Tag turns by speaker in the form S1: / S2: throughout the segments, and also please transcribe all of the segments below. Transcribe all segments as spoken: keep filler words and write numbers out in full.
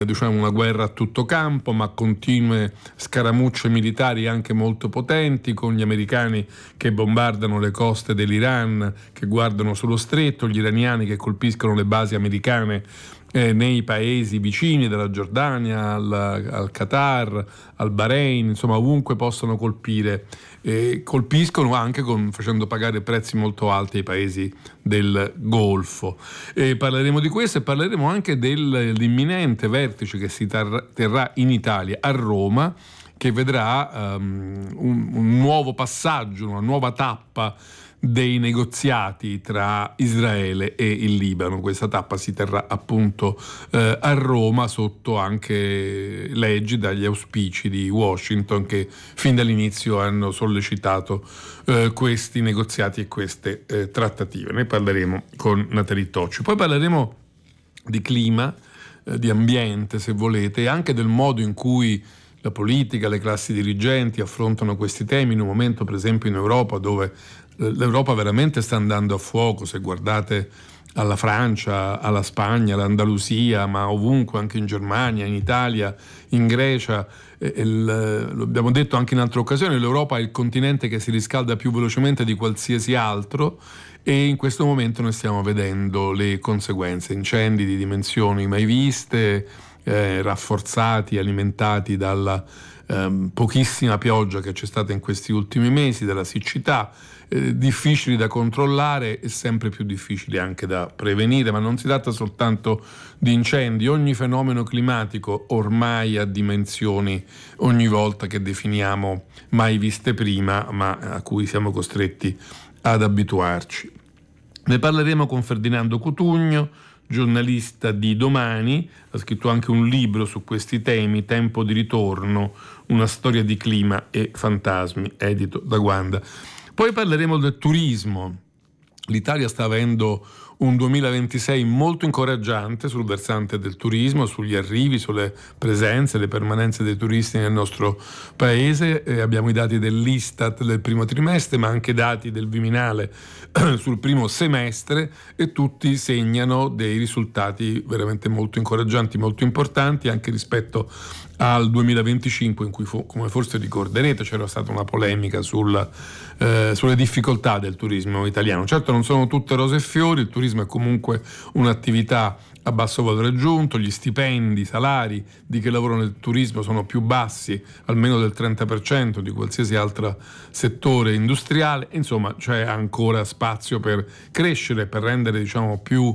S1: diciamo una guerra a tutto campo, ma continue scaramucce militari anche molto potenti, con gli americani che bombardano le coste dell'Iran, che guardano sullo stretto, gli iraniani che colpiscono le basi americane eh, nei paesi vicini, dalla Giordania al, al Qatar, al Bahrain, insomma ovunque possono colpire. E colpiscono anche con, facendo pagare prezzi molto alti ai paesi del Golfo. E parleremo di questo e parleremo anche dell'imminente vertice che si terrà, terrà in Italia, a Roma, che vedrà um, un, un nuovo passaggio, una nuova tappa dei negoziati tra Israele e il Libano. Questa tappa si terrà appunto eh, a Roma, sotto anche l'egida, gli auspici di Washington, che fin dall'inizio hanno sollecitato eh, questi negoziati e queste eh, trattative. Ne parleremo con Nathalie Tocci. Poi parleremo di clima, eh, di ambiente, se volete, e anche del modo in cui la politica, le classi dirigenti affrontano questi temi in un momento, per esempio, in Europa, dove l'Europa veramente sta andando a fuoco. Se guardate alla Francia, alla Spagna, all'Andalusia, ma ovunque, anche in Germania, in Italia, in Grecia, il, lo abbiamo detto anche in altre occasioni, l'Europa è il continente che si riscalda più velocemente di qualsiasi altro, e in questo momento noi stiamo vedendo le conseguenze: incendi di dimensioni mai viste, eh, rafforzati, alimentati dalla eh, pochissima pioggia che c'è stata in questi ultimi mesi, dalla siccità, eh, difficili da controllare e sempre più difficili anche da prevenire. Ma non si tratta soltanto di incendi, ogni fenomeno climatico ormai ha dimensioni ogni volta che definiamo mai viste prima, ma a cui siamo costretti ad abituarci. Ne parleremo con Ferdinando Cutugno, giornalista di Domani, ha scritto anche un libro su questi temi, Tempo di ritorno, una storia di clima e fantasmi, edito da Guanda. Poi parleremo del turismo. L'Italia sta avendo un duemilaventisei molto incoraggiante sul versante del turismo, sugli arrivi, sulle presenze, le permanenze dei turisti nel nostro paese. Eh, abbiamo i dati dell'Istat del primo trimestre, ma anche dati del Viminale sul primo semestre, e tutti segnano dei risultati veramente molto incoraggianti, molto importanti, anche rispetto al duemilaventicinque, in cui, fu, come forse ricorderete, c'era stata una polemica sul, eh, sulle difficoltà del turismo italiano. Certo, non sono tutte rose e fiori, il turismo è comunque un'attività a basso valore aggiunto, gli stipendi, i salari di chi lavora nel turismo sono più bassi, almeno del trenta per cento di qualsiasi altro settore industriale. Insomma, c'è ancora spazio per crescere, per rendere, diciamo, più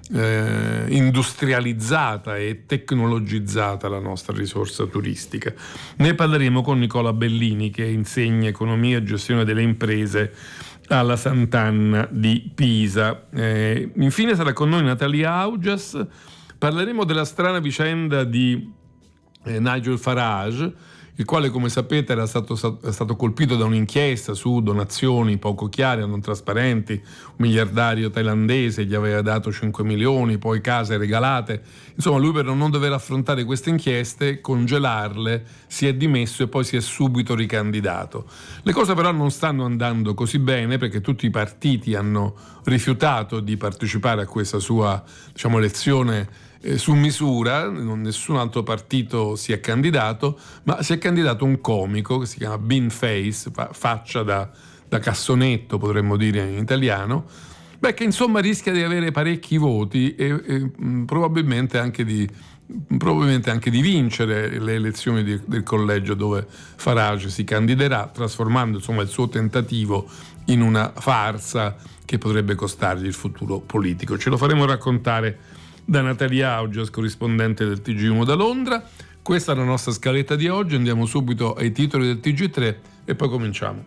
S1: Eh, industrializzata e tecnologizzata la nostra risorsa turistica. Ne parleremo con Nicola Bellini, che insegna economia e gestione delle imprese alla Sant'Anna di Pisa. Eh, infine sarà con noi Natalia Augias. Parleremo della strana vicenda di eh, Nigel Farage, il quale, come sapete, era stato, è stato colpito da un'inchiesta su donazioni poco chiare, non trasparenti. Un miliardario thailandese gli aveva dato cinque milioni, poi case regalate. Insomma, lui, per non dover affrontare queste inchieste, congelarle, si è dimesso e poi si è subito ricandidato. Le cose però non stanno andando così bene, perché tutti i partiti hanno rifiutato di partecipare a questa sua, diciamo, elezione Eh, su misura. Nessun altro partito si è candidato, ma si è candidato un comico che si chiama Bean Face, fa, faccia da, da cassonetto, potremmo dire in italiano, beh, che insomma rischia di avere parecchi voti e, e mh, probabilmente anche di probabilmente anche di vincere le elezioni di, del collegio dove Farage si candiderà, trasformando, insomma, il suo tentativo in una farsa che potrebbe costargli il futuro politico. Ce lo faremo raccontare da Natalia Augias, corrispondente del T G uno da Londra. Questa è la nostra scaletta di oggi, andiamo subito ai titoli del T G tre e poi cominciamo.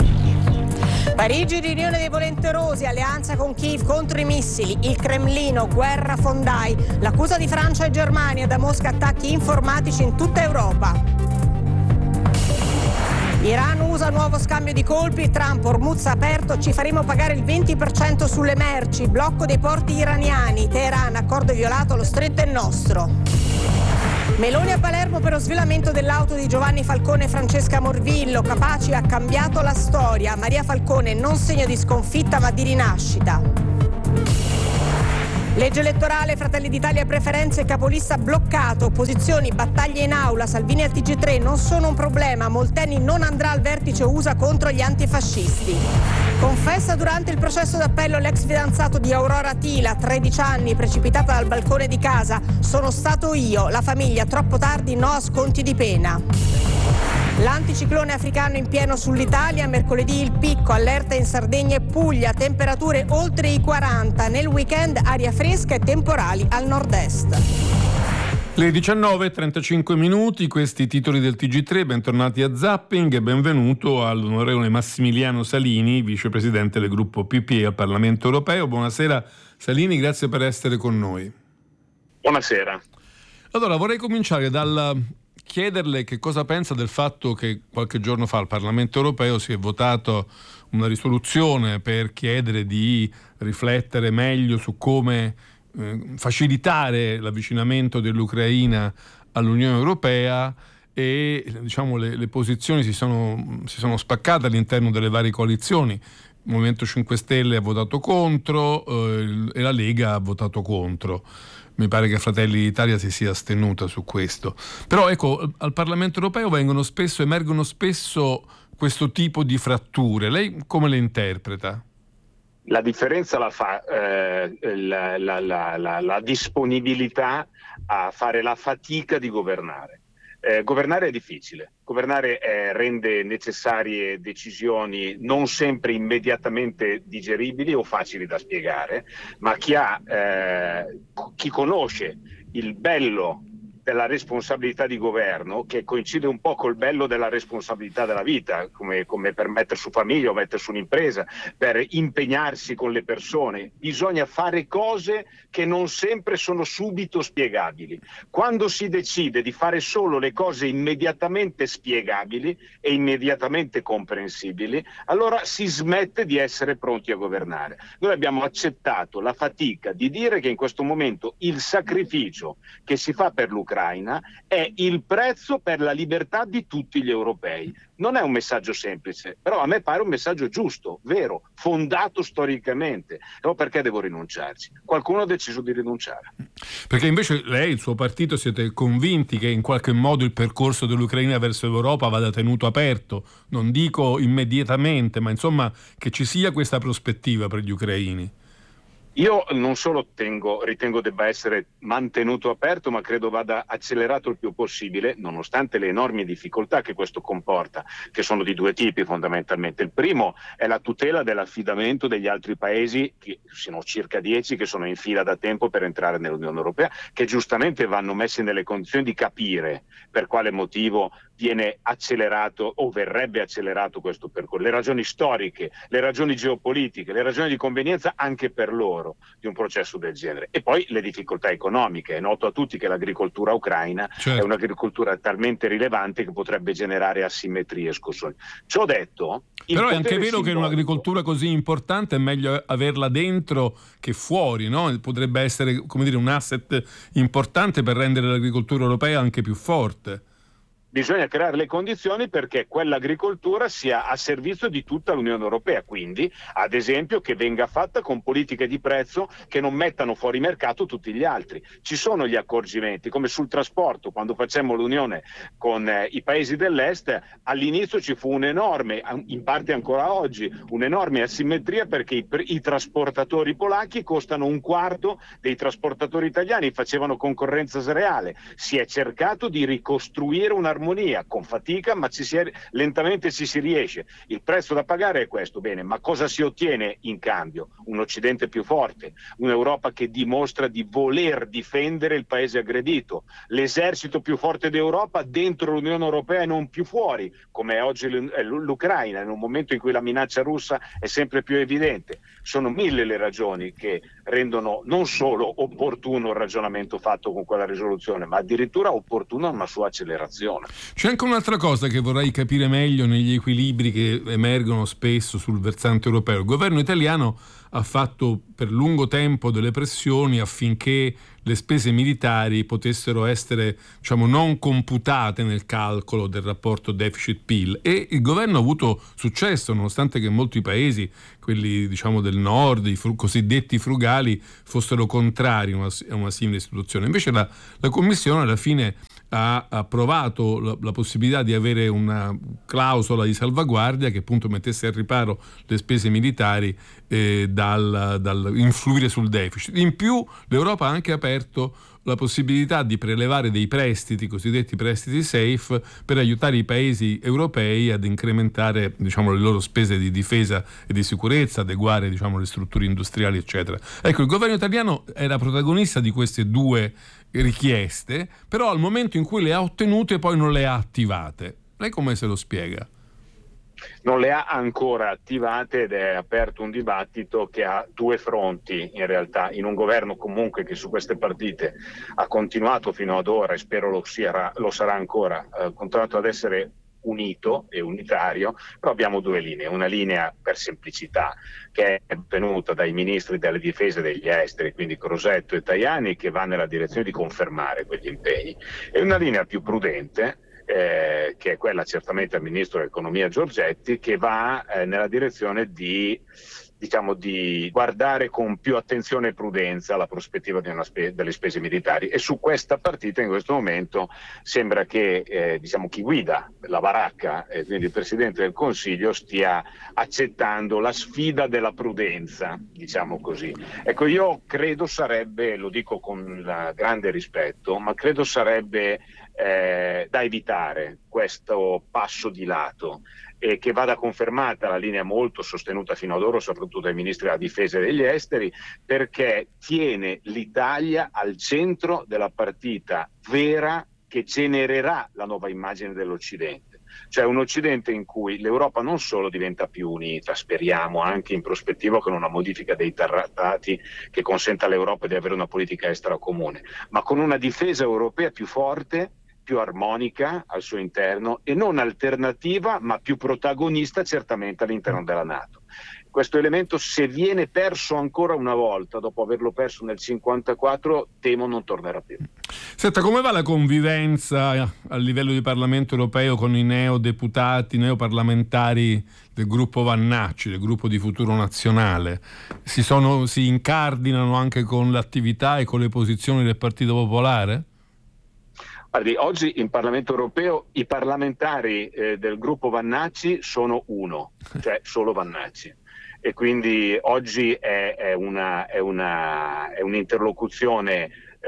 S2: Parigi, riunione dei volenterosi, alleanza con Kiev contro i missili, il Cremlino, guerra fondai, l'accusa di Francia e Germania, da Mosca attacchi informatici in tutta Europa. Iran usa nuovo scambio di colpi, Trump, Hormuz aperto, ci faremo pagare il venti per cento sulle merci, blocco dei porti iraniani, Teheran, accordo violato, lo stretto è nostro. Meloni a Palermo per lo sviolamento dell'auto di Giovanni Falcone e Francesca Morvillo, Capaci ha cambiato la storia, Maria Falcone non segno di sconfitta ma di rinascita. Legge elettorale, Fratelli d'Italia preferenze, capolista bloccato, opposizioni, battaglie in aula, Salvini al T G tre non sono un problema, Molteni non andrà al vertice U S A contro gli antifascisti. Confessa durante il processo d'appello l'ex fidanzato di Aurora Tila, tredici anni, precipitata dal balcone di casa, sono stato io, la famiglia troppo tardi, no a sconti di pena. L'anticiclone africano in pieno sull'Italia, mercoledì il picco, allerta in Sardegna e Puglia, temperature oltre i quaranta, nel weekend aria fresca e temporali al nord-est.
S1: Le diciannove e trentacinque minuti, questi titoli del T G tre, bentornati a Zapping e benvenuto all'onorevole Massimiliano Salini, vicepresidente del gruppo P P E al Parlamento Europeo. Buonasera Salini, grazie per essere con noi.
S3: Buonasera.
S1: Allora vorrei cominciare dal chiederle che cosa pensa del fatto che qualche giorno fa al Parlamento Europeo si è votato una risoluzione per chiedere di riflettere meglio su come eh, facilitare l'avvicinamento dell'Ucraina all'Unione Europea e diciamo le, le posizioni si sono, si sono spaccate all'interno delle varie coalizioni. Il Movimento cinque Stelle ha votato contro eh, e la Lega ha votato contro. Mi pare che Fratelli d'Italia si sia astenuta su questo. Però ecco, al Parlamento Europeo vengono spesso, emergono spesso questo tipo di fratture. Lei come le interpreta?
S3: La differenza la fa eh, la, la, la, la, la disponibilità a fare la fatica di governare. Eh, governare è difficile, governare eh, rende necessarie decisioni non sempre immediatamente digeribili o facili da spiegare, ma chi ha, eh, chi conosce il bello della responsabilità di governo, che coincide un po' col bello della responsabilità della vita, come, come per mettere su famiglia o mettere su un'impresa, per impegnarsi con le persone. Bisogna fare cose che non sempre sono subito spiegabili. Quando si decide di fare solo le cose immediatamente spiegabili e immediatamente comprensibili, allora si smette di essere pronti a governare. Noi abbiamo accettato la fatica di dire che in questo momento il sacrificio che si fa per l'Ucraina è il prezzo per la libertà di tutti gli europei. Non è un messaggio semplice, però a me pare un messaggio giusto, vero, fondato storicamente. No, perché devo rinunciarci? Qualcuno ha deciso di rinunciare.
S1: Perché invece lei e il suo partito siete convinti che in qualche modo il percorso dell'Ucraina verso l'Europa vada tenuto aperto? Non dico immediatamente, ma insomma che ci sia questa prospettiva per gli ucraini.
S3: Io non solo tengo, ritengo debba essere mantenuto aperto, ma credo vada accelerato il più possibile, nonostante le enormi difficoltà che questo comporta, che sono di due tipi fondamentalmente. Il primo è la tutela dell'affidamento degli altri paesi, che sono circa dieci, che sono in fila da tempo per entrare nell'Unione Europea, che giustamente vanno messi nelle condizioni di capire per quale motivo viene accelerato o verrebbe accelerato questo percorso. Le ragioni storiche, le ragioni geopolitiche, le ragioni di convenienza anche per loro di un processo del genere. E poi le difficoltà economiche. È noto a tutti che l'agricoltura ucraina certo. è un'agricoltura talmente rilevante che potrebbe generare asimmetrie e scossoni. Ciò detto...
S1: Però è anche vero che in un'agricoltura così importante è meglio averla dentro che fuori, no? Potrebbe essere, come dire, un asset importante per rendere l'agricoltura europea anche più forte.
S3: Bisogna creare le condizioni perché quell'agricoltura sia a servizio di tutta l'Unione Europea, quindi ad esempio che venga fatta con politiche di prezzo che non mettano fuori mercato tutti gli altri. Ci sono gli accorgimenti, come sul trasporto, quando facemmo l'unione con eh, i paesi dell'est, all'inizio ci fu un'enorme, in parte ancora oggi, un'enorme asimmetria perché i, i trasportatori polacchi costano un quarto dei trasportatori italiani, facevano concorrenza sleale. Si è cercato di ricostruire una armonia, con fatica, ma ci si è, lentamente ci si riesce. Il prezzo da pagare è questo, bene, ma cosa si ottiene in cambio? Un Occidente più forte, un'Europa che dimostra di voler difendere il paese aggredito, l'esercito più forte d'Europa dentro l'Unione Europea e non più fuori, come è oggi l'Ucraina, in un momento in cui la minaccia russa è sempre più evidente. Sono mille le ragioni che rendono non solo opportuno il ragionamento fatto con quella risoluzione, ma addirittura opportuna una sua accelerazione.
S1: C'è anche un'altra cosa che vorrei capire meglio negli equilibri che emergono spesso sul versante europeo. Il governo italiano ha fatto per lungo tempo delle pressioni affinché le spese militari potessero essere, diciamo, non computate nel calcolo del rapporto deficit-P I L, e il governo ha avuto successo, nonostante che molti paesi, quelli diciamo del nord, i fru- cosiddetti frugali, fossero contrari a una, a una simile istituzione. Invece la, la Commissione alla fine ha approvato la, la possibilità di avere una clausola di salvaguardia che appunto mettesse al riparo le spese militari eh, dal, dal influire sul deficit. In più l'Europa ha anche aperto la possibilità di prelevare dei prestiti, cosiddetti prestiti safe, per aiutare i paesi europei ad incrementare, diciamo, le loro spese di difesa e di sicurezza, adeguare, diciamo, le strutture industriali, eccetera. Ecco, il governo italiano era protagonista di queste due richieste, però al momento in cui le ha ottenute poi non le ha attivate. Lei come se lo spiega?
S3: Non le ha ancora attivate ed è aperto un dibattito che ha due fronti in realtà, in un governo comunque che su queste partite ha continuato fino ad ora e spero lo, sia, lo sarà ancora, ha continuato ad essere unito e unitario, però abbiamo due linee, una linea per semplicità che è venuta dai ministri della difesa e degli esteri, quindi Crosetto e Tajani, che va nella direzione di confermare quegli impegni, e una linea più prudente Eh, che è quella certamente del ministro dell'economia Giorgetti, che va eh, nella direzione di, diciamo, di guardare con più attenzione e prudenza la prospettiva di una spe- delle spese militari, e su questa partita in questo momento sembra che eh, diciamo, chi guida la baracca, e quindi il Presidente del Consiglio, stia accettando la sfida della prudenza, diciamo così. Ecco, io credo sarebbe, lo dico con grande rispetto, ma credo sarebbe Eh, da evitare questo passo di lato, e che vada confermata la linea molto sostenuta fino ad ora, soprattutto dai ministri della difesa e degli esteri, perché tiene l'Italia al centro della partita vera che genererà la nuova immagine dell'Occidente. Cioè un Occidente in cui l'Europa non solo diventa più unita, speriamo anche in prospettiva con una modifica dei trattati che consenta all'Europa di avere una politica estera comune, ma con una difesa europea più forte, più armonica al suo interno, e non alternativa ma più protagonista certamente all'interno della NATO. Questo elemento, se viene perso ancora una volta dopo averlo perso nel cinquantaquattro, temo non tornerà più.
S1: Senta, come va la convivenza a livello di Parlamento europeo con i neodeputati, neoparlamentari del gruppo Vannacci, del gruppo di Futuro Nazionale? Si, sono, si incardinano anche con l'attività e con le posizioni del Partito Popolare?
S3: Guardi, oggi in Parlamento europeo i parlamentari eh, del gruppo Vannacci sono uno, cioè solo Vannacci, e quindi oggi è, è, una, è, una, è un'interlocuzione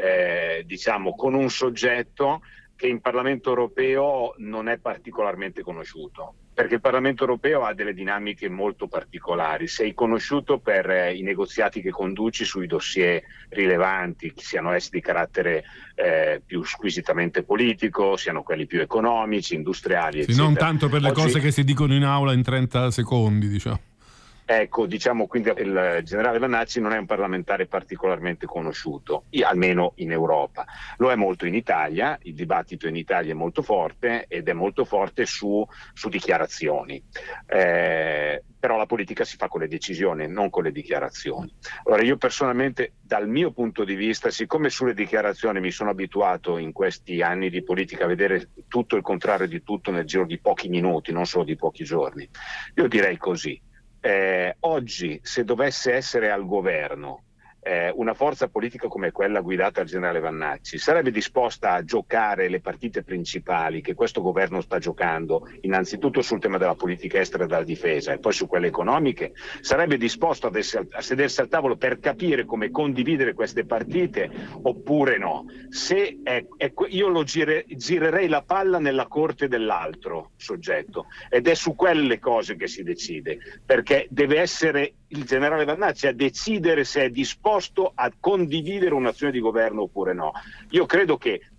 S3: eh, diciamo con un soggetto che in Parlamento europeo non è particolarmente conosciuto, perché il Parlamento europeo ha delle dinamiche molto particolari. Sei conosciuto per eh, i negoziati che conduci sui dossier rilevanti, siano essi di carattere eh, più squisitamente politico, siano quelli più economici, industriali,
S1: sì,
S3: eccetera.
S1: Non tanto per le
S3: Oggi...
S1: cose che si dicono in aula in trenta secondi, diciamo.
S3: Ecco, diciamo quindi il generale Vannacci non è un parlamentare particolarmente conosciuto, almeno in Europa. Lo è molto in Italia, il dibattito in Italia è molto forte ed è molto forte su, su dichiarazioni. Eh, però la politica si fa con le decisioni, non con le dichiarazioni. Ora, io personalmente, dal mio punto di vista, siccome sulle dichiarazioni mi sono abituato in questi anni di politica a vedere tutto il contrario di tutto nel giro di pochi minuti, non solo di pochi giorni, io direi così. Eh, oggi, se dovesse essere al governo eh, una forza politica come quella guidata dal generale Vannacci, sarebbe disposta a giocare le partite principali che questo governo sta giocando, innanzitutto sul tema della politica estera e della difesa e poi su quelle economiche, sarebbe disposto ad essere, a sedersi al tavolo per capire come condividere queste partite oppure no. Se è, è, io lo gire, girerei la palla nella corte dell'altro soggetto, ed è su quelle cose che si decide, perché deve essere il generale Vannacci a decidere se è disposto a condividere un'azione di governo oppure no. Io credo che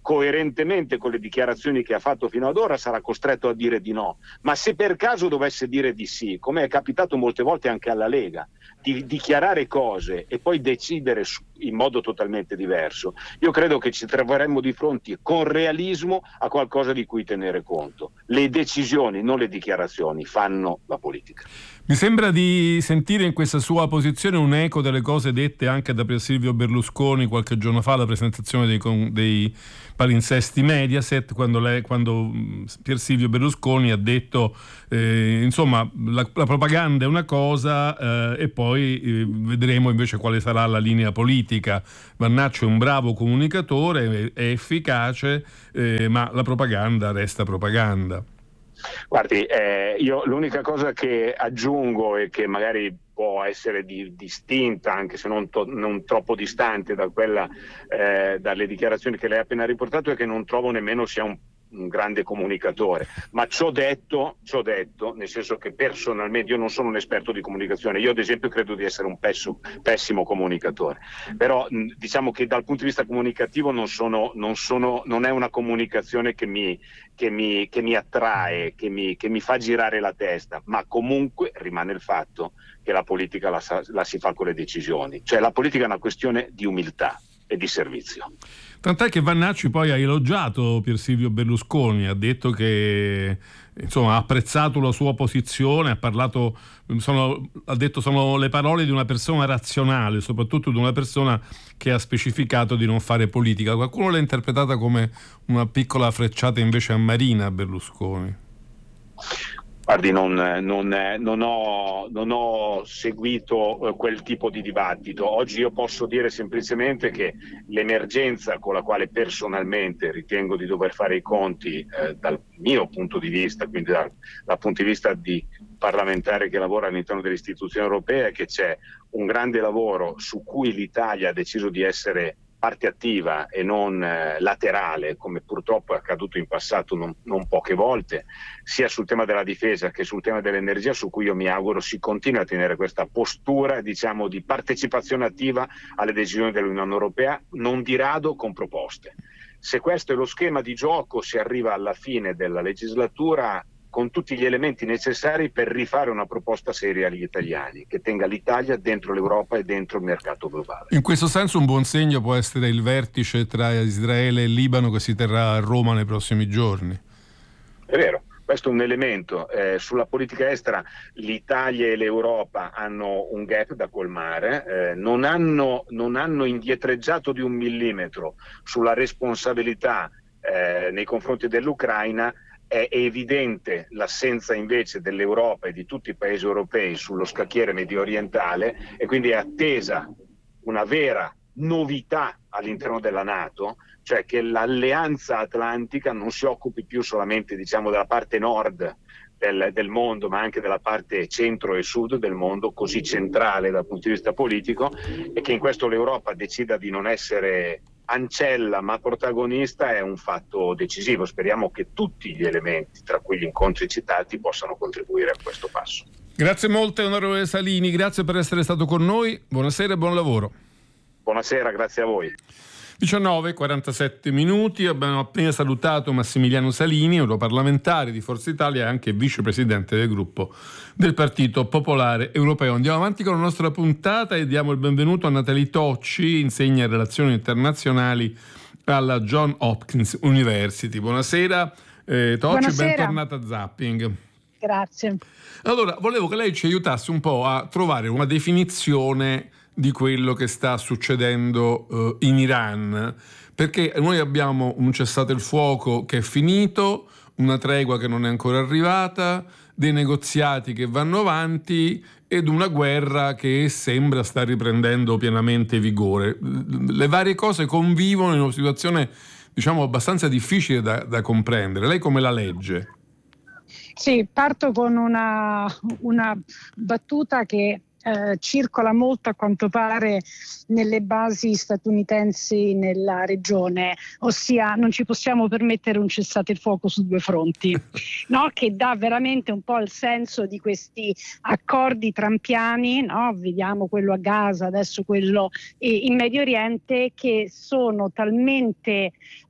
S3: coerentemente con le dichiarazioni che ha fatto fino ad ora sarà costretto a dire di no, ma se per caso dovesse dire di sì, come è capitato molte volte anche alla Lega, di dichiarare cose e poi decidere su, in modo totalmente diverso, io credo che ci troveremmo di fronte con realismo a qualcosa di cui tenere conto. Le decisioni, non le dichiarazioni, fanno la politica.
S1: Mi sembra di sentire in questa sua posizione un eco delle cose dette anche da Pier Silvio Berlusconi qualche giorno fa alla presentazione dei, dei palinsesti Mediaset, quando, lei, quando Pier Silvio Berlusconi ha detto eh, insomma la, la propaganda è una cosa eh, e poi eh, vedremo invece quale sarà la linea politica. Vannacci è un bravo comunicatore, è, è efficace, eh, ma la propaganda resta propaganda.
S3: Guardi, eh, io l'unica cosa che aggiungo e che magari può essere di, distinta, anche se non, to, non troppo distante da quella, eh, dalle dichiarazioni che lei ha appena riportato, è che non trovo nemmeno sia un un grande comunicatore, ma ciò detto, ciò detto, nel senso che personalmente io non sono un esperto di comunicazione, io ad esempio credo di essere un pesso, pessimo comunicatore, però diciamo che dal punto di vista comunicativo non sono, non sono, non è una comunicazione che mi, che mi, che mi attrae, che mi, che mi fa girare la testa, ma comunque rimane il fatto che la politica la, la si fa con le decisioni, cioè la politica è una questione di umiltà e di servizio.
S1: Tant'è che Vannacci poi ha elogiato Pier Silvio Berlusconi, ha detto che insomma ha apprezzato la sua posizione, ha parlato, sono, ha detto sono le parole di una persona razionale, soprattutto di una persona che ha specificato di non fare politica. Qualcuno l'ha interpretata come una piccola frecciata invece a Marina Berlusconi.
S3: Guardi, non, non, non, ho, non ho seguito quel tipo di dibattito. Oggi io posso dire semplicemente che l'emergenza con la quale personalmente ritengo di dover fare i conti eh, dal mio punto di vista, quindi dal, dal punto di vista di parlamentare che lavora all'interno delle istituzioni europee, è che c'è un grande lavoro su cui l'Italia ha deciso di essere parte attiva e non eh, laterale, come purtroppo è accaduto in passato non, non poche volte, sia sul tema della difesa che sul tema dell'energia, su cui io mi auguro si continui a tenere questa postura, diciamo, di partecipazione attiva alle decisioni dell'Unione Europea, non di rado con proposte. Se questo è lo schema di gioco, si arriva alla fine della legislatura con tutti gli elementi necessari per rifare una proposta seria agli italiani, che tenga l'Italia dentro l'Europa e dentro il mercato globale.
S1: In questo senso un buon segno può essere il vertice tra Israele e Libano che si terrà a Roma nei prossimi giorni.
S3: È vero, questo è un elemento. Eh, sulla politica estera l'Italia e l'Europa hanno un gap da colmare, eh, non hanno, non hanno indietreggiato di un millimetro sulla responsabilità eh, nei confronti dell'Ucraina. È evidente l'assenza invece dell'Europa e di tutti i paesi europei sullo scacchiere medio orientale, e quindi è attesa una vera novità all'interno della NATO, cioè che l'alleanza atlantica non si occupi più solamente, diciamo, della parte nord del, del mondo, ma anche della parte centro e sud del mondo, così centrale dal punto di vista politico, e che in questo l'Europa decida di non essere ancella ma protagonista è un fatto decisivo. Speriamo che tutti gli elementi, tra cui gli incontri citati, possano contribuire a questo passo.
S1: Grazie molte onorevole Salini, grazie per essere stato con noi, buonasera e buon lavoro.
S3: Buonasera, grazie a voi.
S1: diciannove e quarantasette minuti, abbiamo appena salutato Massimiliano Salini, europarlamentare di Forza Italia e anche vicepresidente del gruppo del Partito Popolare Europeo. Andiamo avanti con la nostra puntata e diamo il benvenuto a Natalie Tocci, insegna relazioni internazionali alla Johns Hopkins University. Buonasera eh, Tocci,
S4: Buonasera.
S1: Bentornata a Zapping.
S4: Grazie.
S1: Allora, volevo che lei ci aiutasse un po' a trovare una definizione di quello che sta succedendo uh, in Iran, perché noi abbiamo un cessate il fuoco che è finito, una tregua che non è ancora arrivata, dei negoziati che vanno avanti ed una guerra che sembra sta riprendendo pienamente vigore. Le varie cose convivono in una situazione, diciamo, abbastanza difficile da, da comprendere. Lei come la legge?
S4: Sì, parto con una, una battuta che eh, circola molto a quanto pare nelle basi statunitensi nella regione, ossia non ci possiamo permettere un cessate il fuoco su due fronti, no? Che dà veramente un po' il senso di questi accordi trampiani, no? Vediamo quello a Gaza, adesso quello in Medio Oriente, che sono talmente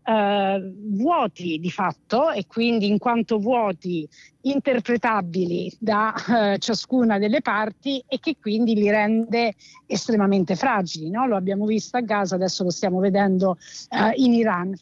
S4: eh, vuoti di fatto, e quindi in quanto vuoti interpretabili da eh, ciascuna delle parti, e che quindi li rende estremamente fragili, no? Lo abbiamo visto a Gaza, adesso lo stiamo vedendo eh, in Iran.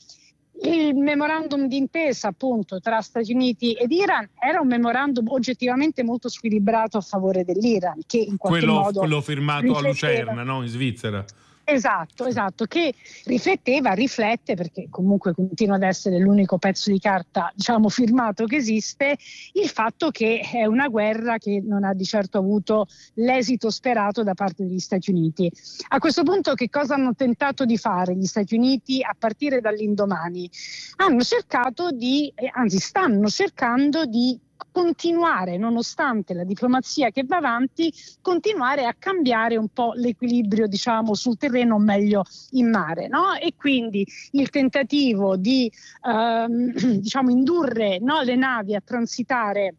S4: Il memorandum d'intesa appunto tra Stati Uniti ed Iran era un memorandum oggettivamente molto squilibrato a favore dell'Iran, che in qualche
S1: quello,
S4: modo
S1: quello firmato
S4: rifletteva...
S1: a Lucerna, no? In Svizzera.
S4: Esatto, esatto, che rifletteva, riflette, perché comunque continua ad essere l'unico pezzo di carta, diciamo, firmato che esiste, il fatto che è una guerra che non ha di certo avuto l'esito sperato da parte degli Stati Uniti. A questo punto che cosa hanno tentato di fare gli Stati Uniti a partire dall'indomani? Hanno cercato di, anzi stanno cercando di continuare, nonostante la diplomazia che va avanti, continuare a cambiare un po' l'equilibrio, diciamo, sul terreno, o meglio in mare, no? E quindi il tentativo di ehm, diciamo indurre, no, le navi a transitare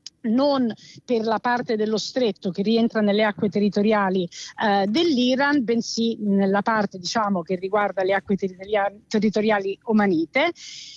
S4: non per la parte dello stretto che rientra nelle acque territoriali eh, dell'Iran, bensì nella parte, diciamo, che riguarda le acque territoriali, territoriali omanite.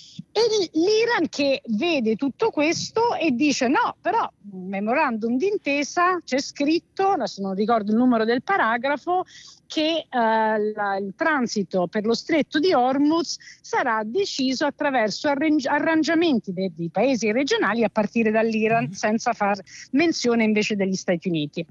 S4: E l'Iran che vede tutto questo e dice no, però memorandum d'intesa c'è scritto, adesso non ricordo il numero del paragrafo, che eh, la, il transito per lo stretto di Hormuz sarà deciso attraverso arrangi- arrangiamenti dei, dei paesi regionali a partire dall'Iran, senza far menzione invece degli Stati Uniti.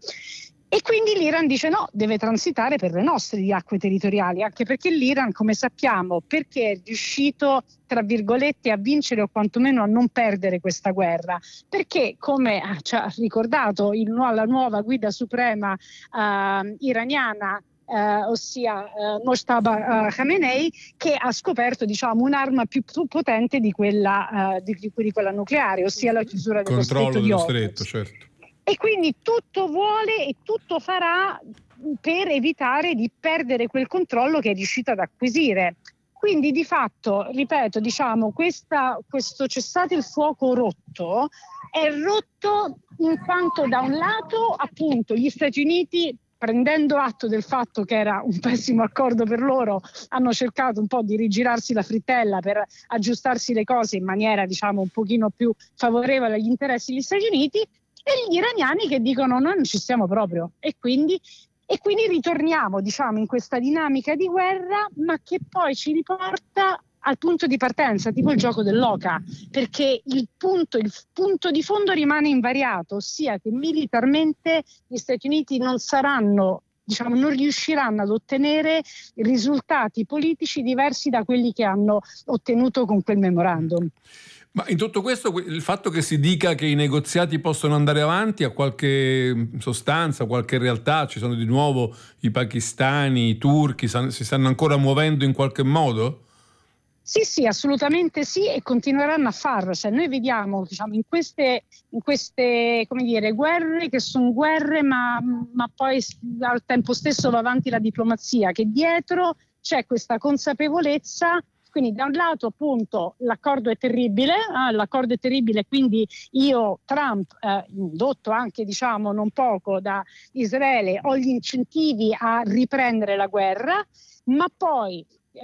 S4: E quindi l'Iran dice no, deve transitare per le nostre acque territoriali, anche perché l'Iran, come sappiamo, perché è riuscito, tra virgolette, a vincere o quantomeno a non perdere questa guerra, perché, come ci ha ricordato il, la nuova guida suprema eh, iraniana, eh, ossia eh, Mojtaba eh, Khamenei, che ha scoperto, diciamo, un'arma più, più potente di quella, eh, di, di quella nucleare, ossia la chiusura dello
S1: controllo
S4: stretto di
S1: dello
S4: Hormuz.
S1: stretto, certo.
S4: E quindi tutto vuole e tutto farà per evitare di perdere quel controllo che è riuscito ad acquisire. Quindi di fatto, ripeto, diciamo, questa, questo cessate il fuoco rotto è rotto in quanto da un lato appunto gli Stati Uniti, prendendo atto del fatto che era un pessimo accordo per loro, hanno cercato un po' di rigirarsi la frittella per aggiustarsi le cose in maniera, diciamo, un pochino più favorevole agli interessi degli Stati Uniti, e gli iraniani che dicono noi non ci stiamo proprio, e quindi, e quindi ritorniamo, diciamo, in questa dinamica di guerra, ma che poi ci riporta al punto di partenza, tipo il gioco dell'oca, perché il punto, il punto di fondo rimane invariato, ossia che militarmente gli Stati Uniti non saranno, diciamo, non riusciranno ad ottenere risultati politici diversi da quelli che hanno ottenuto con quel memorandum.
S1: Ma in tutto questo il fatto che si dica che i negoziati possono andare avanti ha qualche sostanza, qualche realtà? Ci sono di nuovo i pakistani, i turchi, si stanno ancora muovendo in qualche modo?
S4: Sì, sì, assolutamente sì, e continueranno a farlo. Cioè, noi vediamo, diciamo, in queste, in queste, come dire, guerre che sono guerre, ma, ma poi al tempo stesso va avanti la diplomazia, che dietro c'è questa consapevolezza. Quindi da un lato appunto l'accordo è terribile, eh, l'accordo è terribile, quindi io, Trump, eh, indotto anche, diciamo, non poco da Israele, ho gli incentivi a riprendere la guerra, ma poi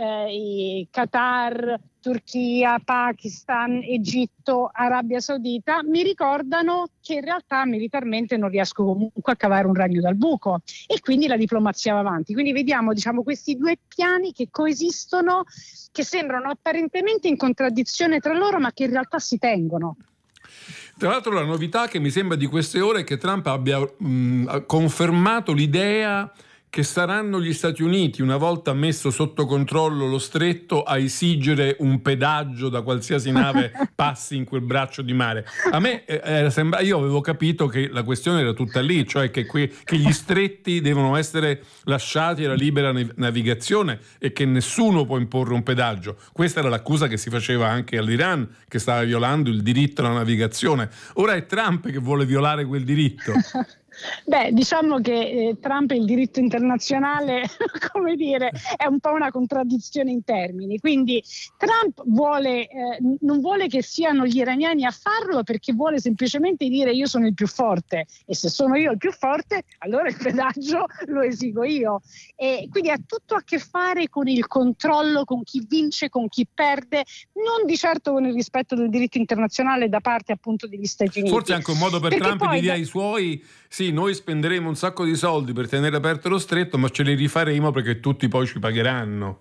S4: eh, Qatar, Turchia, Pakistan, Egitto, Arabia Saudita mi ricordano che in realtà militarmente non riesco comunque a cavare un ragno dal buco, e quindi la diplomazia va avanti. Quindi vediamo, diciamo, questi due piani che coesistono, che sembrano apparentemente in contraddizione tra loro, ma che in realtà si tengono.
S1: Tra l'altro la novità che mi sembra di queste ore è che Trump abbia mh, confermato l'idea che saranno gli Stati Uniti, una volta messo sotto controllo lo stretto, a esigere un pedaggio da qualsiasi nave passi in quel braccio di mare. A me eh, sembra, io avevo capito che la questione era tutta lì, cioè che, que, che gli stretti devono essere lasciati alla libera navigazione e che nessuno può imporre un pedaggio. Questa era l'accusa che si faceva anche all'Iran, che stava violando il diritto alla navigazione. Ora è Trump che vuole violare quel diritto.
S4: Beh, diciamo che eh, Trump e il diritto internazionale, come dire, è un po' una contraddizione in termini. Quindi Trump vuole, eh, non vuole che siano gli iraniani a farlo, perché vuole semplicemente dire io sono il più forte, e se sono io il più forte, allora il pedaggio lo esigo io. E quindi ha tutto a che fare con il controllo, con chi vince, con chi perde, non di certo con il rispetto del diritto internazionale da parte appunto degli Stati Uniti.
S1: Forse anche un modo per
S4: Perché
S1: Trump di dire
S4: da...
S1: ai suoi: sì, noi spenderemo un sacco di soldi per tenere aperto lo stretto, ma ce li rifaremo perché tutti poi ci pagheranno.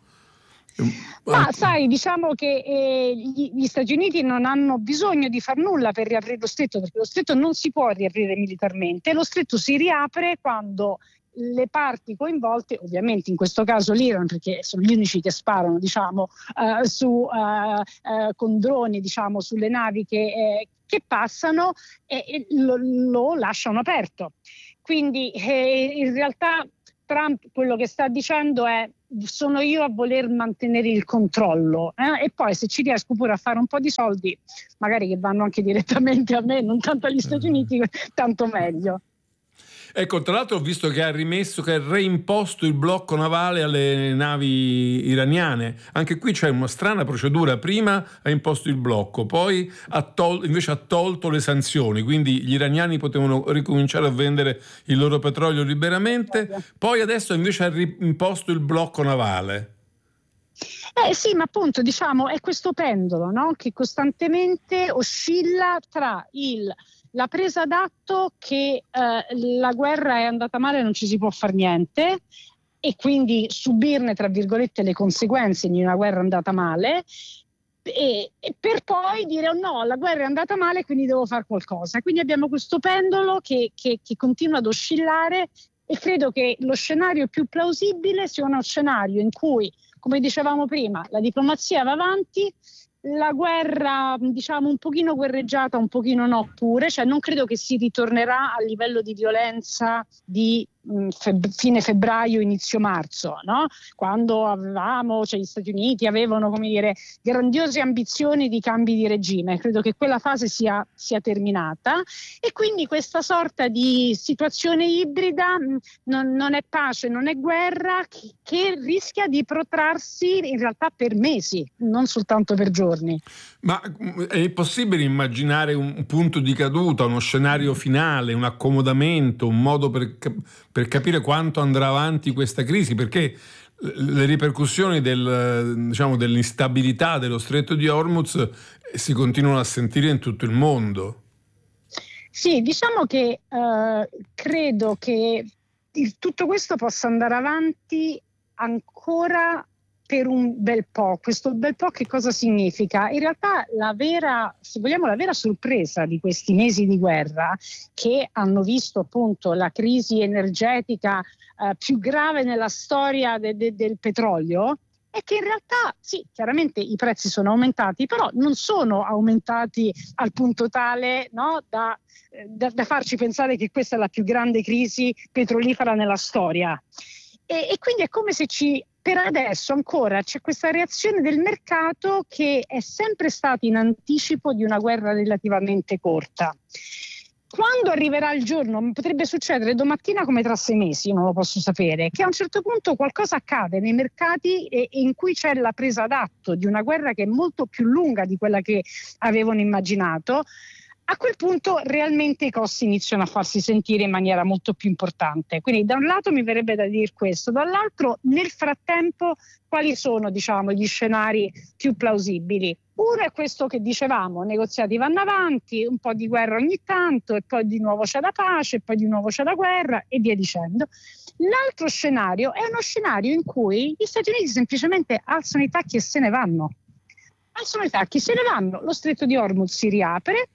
S4: Ma sai, diciamo che eh, gli, gli Stati Uniti non hanno bisogno di far nulla per riaprire lo stretto, perché lo stretto non si può riaprire militarmente. Lo stretto si riapre quando le parti coinvolte, ovviamente in questo caso l'Iran, perché sono gli unici che sparano, diciamo, uh, su, uh, uh, con droni, diciamo, sulle navi che, eh, che passano, e, e lo, lo lasciano aperto. Quindi eh, in realtà Trump quello che sta dicendo è: sono io a voler mantenere il controllo, eh? E poi se ci riesco pure a fare un po' di soldi, magari che vanno anche direttamente a me, non tanto agli Stati Uniti, tanto meglio.
S1: Ecco, tra l'altro ho visto che ha rimesso, che ha reimposto il blocco navale alle navi iraniane. Anche qui c'è una strana procedura: prima ha imposto il blocco, poi ha tol- invece ha tolto le sanzioni, quindi gli iraniani potevano ricominciare a vendere il loro petrolio liberamente, poi adesso invece ha reimposto il blocco navale.
S4: Eh sì, ma appunto, diciamo, è questo pendolo, no? Che costantemente oscilla tra il la presa d'atto che eh, la guerra è andata male e non ci si può far niente, e quindi subirne, tra virgolette, le conseguenze di una guerra andata male, e, e per poi dire: oh no, la guerra è andata male, quindi devo fare qualcosa. Quindi abbiamo questo pendolo che, che, che continua ad oscillare, e credo che lo scenario più plausibile sia uno scenario in cui, come dicevamo prima, la diplomazia va avanti, la guerra, diciamo, un pochino guerreggiata, un pochino no pure, cioè non credo che si ritornerà al livello di violenza di mh, feb- fine febbraio, inizio marzo, no? Quando avevamo, cioè gli Stati Uniti avevano, come dire, grandiose ambizioni di cambi di regime. Credo che quella fase sia, sia terminata, e quindi questa sorta di situazione ibrida mh, non, non è pace, non è guerra, che, che rischia di protrarsi in realtà per mesi, non soltanto per giorni.
S1: Ma è possibile immaginare un punto di caduta, uno scenario finale, un accomodamento, un modo per, per capire quanto andrà avanti questa crisi? Perché le ripercussioni del, diciamo, dell'instabilità dello Stretto di Hormuz si continuano a sentire in tutto il mondo.
S4: Sì, diciamo che eh, credo che il, tutto questo possa andare avanti ancora per un bel po'. Questo bel po' che cosa significa? In realtà la vera, se vogliamo, la vera sorpresa di questi mesi di guerra, che hanno visto appunto la crisi energetica eh, più grave nella storia de- de- del petrolio, è che in realtà sì, chiaramente i prezzi sono aumentati, però non sono aumentati al punto tale, no, da, da, da farci pensare che questa è la più grande crisi petrolifera nella storia. E, e quindi è come se ci, per adesso ancora c'è questa reazione del mercato che è sempre stata in anticipo di una guerra relativamente corta. Quando arriverà il giorno, potrebbe succedere domattina come tra sei mesi, non lo posso sapere, che a un certo punto qualcosa accade nei mercati e, e in cui c'è la presa d'atto di una guerra che è molto più lunga di quella che avevano immaginato. A quel punto realmente i costi iniziano a farsi sentire in maniera molto più importante. Quindi da un lato mi verrebbe da dire questo, dall'altro nel frattempo quali sono, diciamo, gli scenari più plausibili? Uno è questo che dicevamo: negoziati vanno avanti, un po' di guerra ogni tanto, e poi di nuovo c'è la pace, e poi di nuovo c'è la guerra, e via dicendo. L'altro scenario è uno scenario in cui gli Stati Uniti semplicemente alzano i tacchi e se ne vanno. Alzano i tacchi, se ne vanno, lo Stretto di Hormuz si riapre.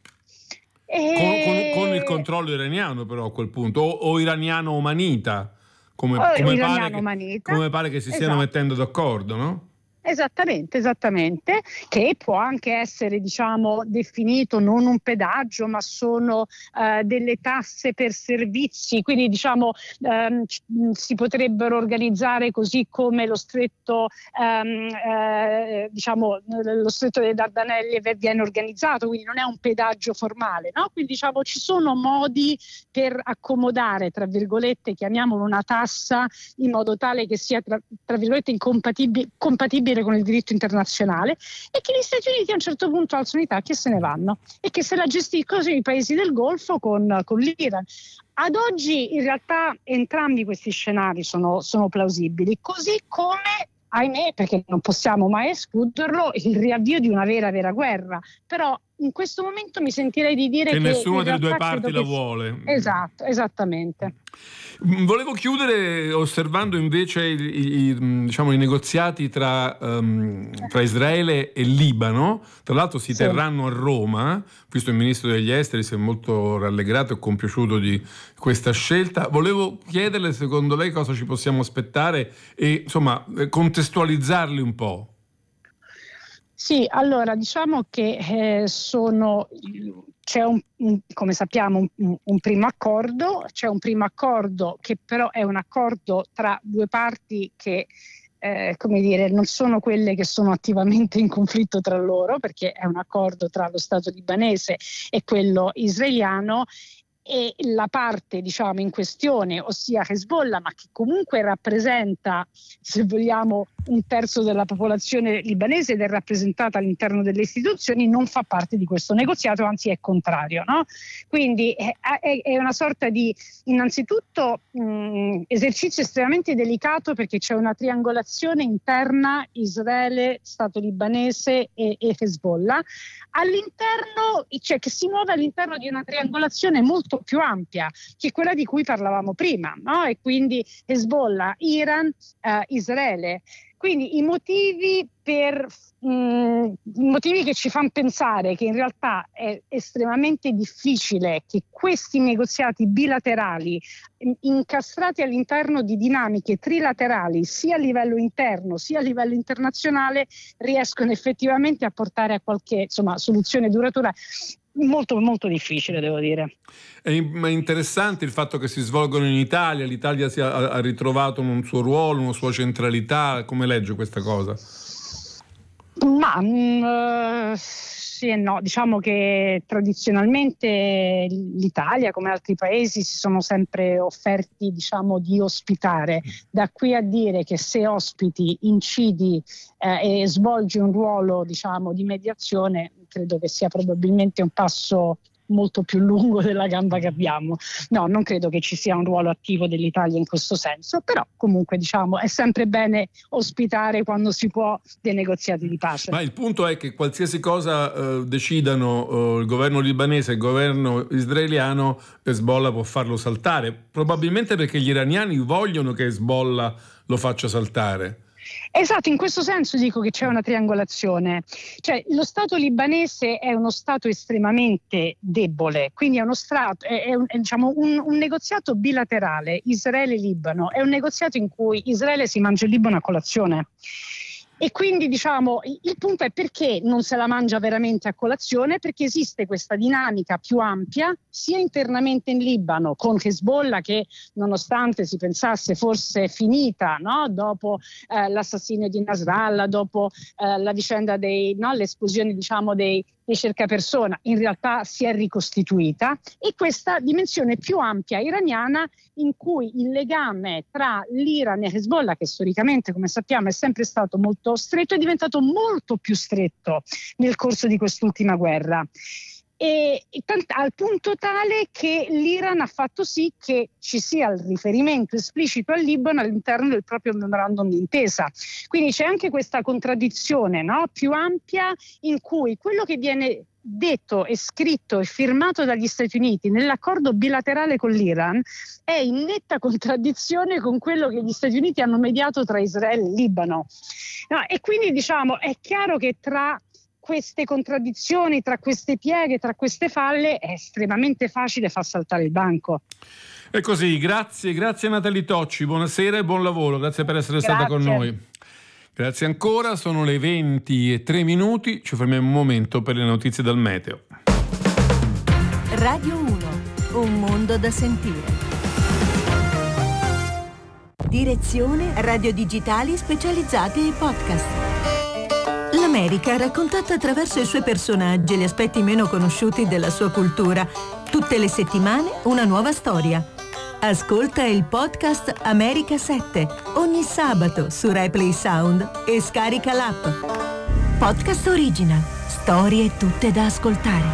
S1: E... Con, con, con il controllo iraniano, però, a quel punto, o, o iraniano-omanita, come,
S4: o
S1: come,
S4: iraniano
S1: pare che, come pare che si stiano
S4: esatto.
S1: mettendo d'accordo, no?
S4: Esattamente, esattamente, che può anche essere, diciamo, definito non un pedaggio, ma sono eh, delle tasse per servizi, quindi diciamo ehm, si potrebbero organizzare così come lo stretto, ehm, eh, diciamo, lo stretto dei Dardanelli viene organizzato, quindi non è un pedaggio formale, no? Quindi diciamo ci sono modi per accomodare, tra virgolette, chiamiamolo una tassa, in modo tale che sia tra, tra virgolette incompatibile compatibile con il diritto internazionale, e che gli Stati Uniti a un certo punto alzano i tacchi e se ne vanno, e che se la gestiscono i paesi del Golfo con, con l'Iran. Ad oggi in realtà entrambi questi scenari sono, sono plausibili, così come, ahimè, perché non possiamo mai escluderlo, il riavvio di una vera vera guerra. Però in questo momento mi sentirei di dire che,
S1: che nessuna delle due
S4: realtà
S1: parti la
S4: che...
S1: vuole.
S4: Esatto, esattamente.
S1: Volevo chiudere osservando invece i, i, diciamo, i negoziati tra, um, tra Israele e Libano. Tra l'altro si sì. terranno a Roma, visto il ministro degli esteri si è molto rallegrato e compiaciuto di questa scelta. Volevo chiederle, secondo lei, cosa ci possiamo aspettare e insomma contestualizzarli un po'.
S4: Sì, allora diciamo che eh, sono... C'è un, un, come sappiamo un, un primo accordo, c'è un primo accordo che però è un accordo tra due parti che eh, come dire, non sono quelle che sono attivamente in conflitto tra loro, perché è un accordo tra lo Stato libanese e quello israeliano, e la parte, diciamo, in questione, ossia Hezbollah, ma che comunque rappresenta, se vogliamo, un terzo della popolazione libanese ed è rappresentata all'interno delle istituzioni, non fa parte di questo negoziato, anzi è contrario, no? Quindi è, è, è una sorta di, innanzitutto, mh, esercizio estremamente delicato, perché c'è una triangolazione interna Israele, Stato libanese e, e Hezbollah, all'interno, cioè che si muove all'interno di una triangolazione molto più ampia, che è quella di cui parlavamo prima, no? E quindi Hezbollah, Iran, eh, Israele. Quindi i motivi per mh, i motivi che ci fanno pensare che in realtà è estremamente difficile che questi negoziati bilaterali incastrati all'interno di dinamiche trilaterali sia a livello interno sia a livello internazionale riescono effettivamente a portare a qualche, insomma, soluzione duratura. Molto molto difficile, devo dire.
S1: È interessante il fatto che si svolgono in Italia, l'Italia si ha, ha ritrovato un suo ruolo, una sua centralità. Come legge questa cosa?
S4: Ma mh, sì e no, diciamo che tradizionalmente l'Italia, come altri paesi, si sono sempre offerti, diciamo, di ospitare. Da qui a dire che se ospiti, incidi eh, e svolgi un ruolo, diciamo, di mediazione, credo che sia probabilmente un passo molto più lungo della gamba che abbiamo. No, non credo che ci sia un ruolo attivo dell'Italia in questo senso, però comunque, diciamo, è sempre bene ospitare quando si può dei negoziati di pace.
S1: Ma il punto è che qualsiasi cosa eh, decidano eh, il governo libanese e il governo israeliano, Hezbollah può farlo saltare, probabilmente perché gli iraniani vogliono che Hezbollah lo faccia saltare.
S4: Esatto, in questo senso dico che c'è una triangolazione, cioè lo Stato libanese è uno Stato estremamente debole, quindi è uno Stato, è, è, è diciamo un, un negoziato bilaterale Israele-Libano, è un negoziato in cui Israele si mangia il Libano a colazione. E quindi, diciamo, il punto è perché non se la mangia veramente a colazione, perché esiste questa dinamica più ampia sia internamente in Libano con Hezbollah, che nonostante si pensasse fosse finita, no? dopo eh, l'assassinio di Nasrallah, dopo eh, la vicenda dei, no? l'esplosione, diciamo, dei di cercapersona, in realtà si è ricostituita, e questa dimensione più ampia iraniana in cui il legame tra l'Iran e Hezbollah, che storicamente, come sappiamo, è sempre stato molto stretto, è diventato molto più stretto nel corso di quest'ultima guerra. E, e tant- al punto tale che l'Iran ha fatto sì che ci sia il riferimento esplicito al Libano all'interno del proprio memorandum d'intesa. Quindi c'è anche questa contraddizione, no? più ampia, in cui quello che viene detto e scritto e firmato dagli Stati Uniti nell'accordo bilaterale con l'Iran è in netta contraddizione con quello che gli Stati Uniti hanno mediato tra Israele e Libano. No, e quindi, diciamo, è chiaro che tra queste contraddizioni, tra queste pieghe, tra queste falle, è estremamente facile far saltare il banco.
S1: E così, grazie, grazie Natalie Tocci, buonasera e buon lavoro, grazie per essere
S4: grazie.
S1: stata con noi. Grazie ancora, sono le venti e tre minuti, ci fermiamo un momento per le notizie dal meteo.
S5: Radio uno, un mondo da sentire. Direzione radio digitali specializzate e podcast. L'America raccontata attraverso i suoi personaggi e gli aspetti meno conosciuti della sua cultura. Tutte le settimane una nuova storia. Ascolta il podcast America sette ogni sabato su RaiPlay Sound e scarica l'app. Podcast Original. Storie tutte da ascoltare.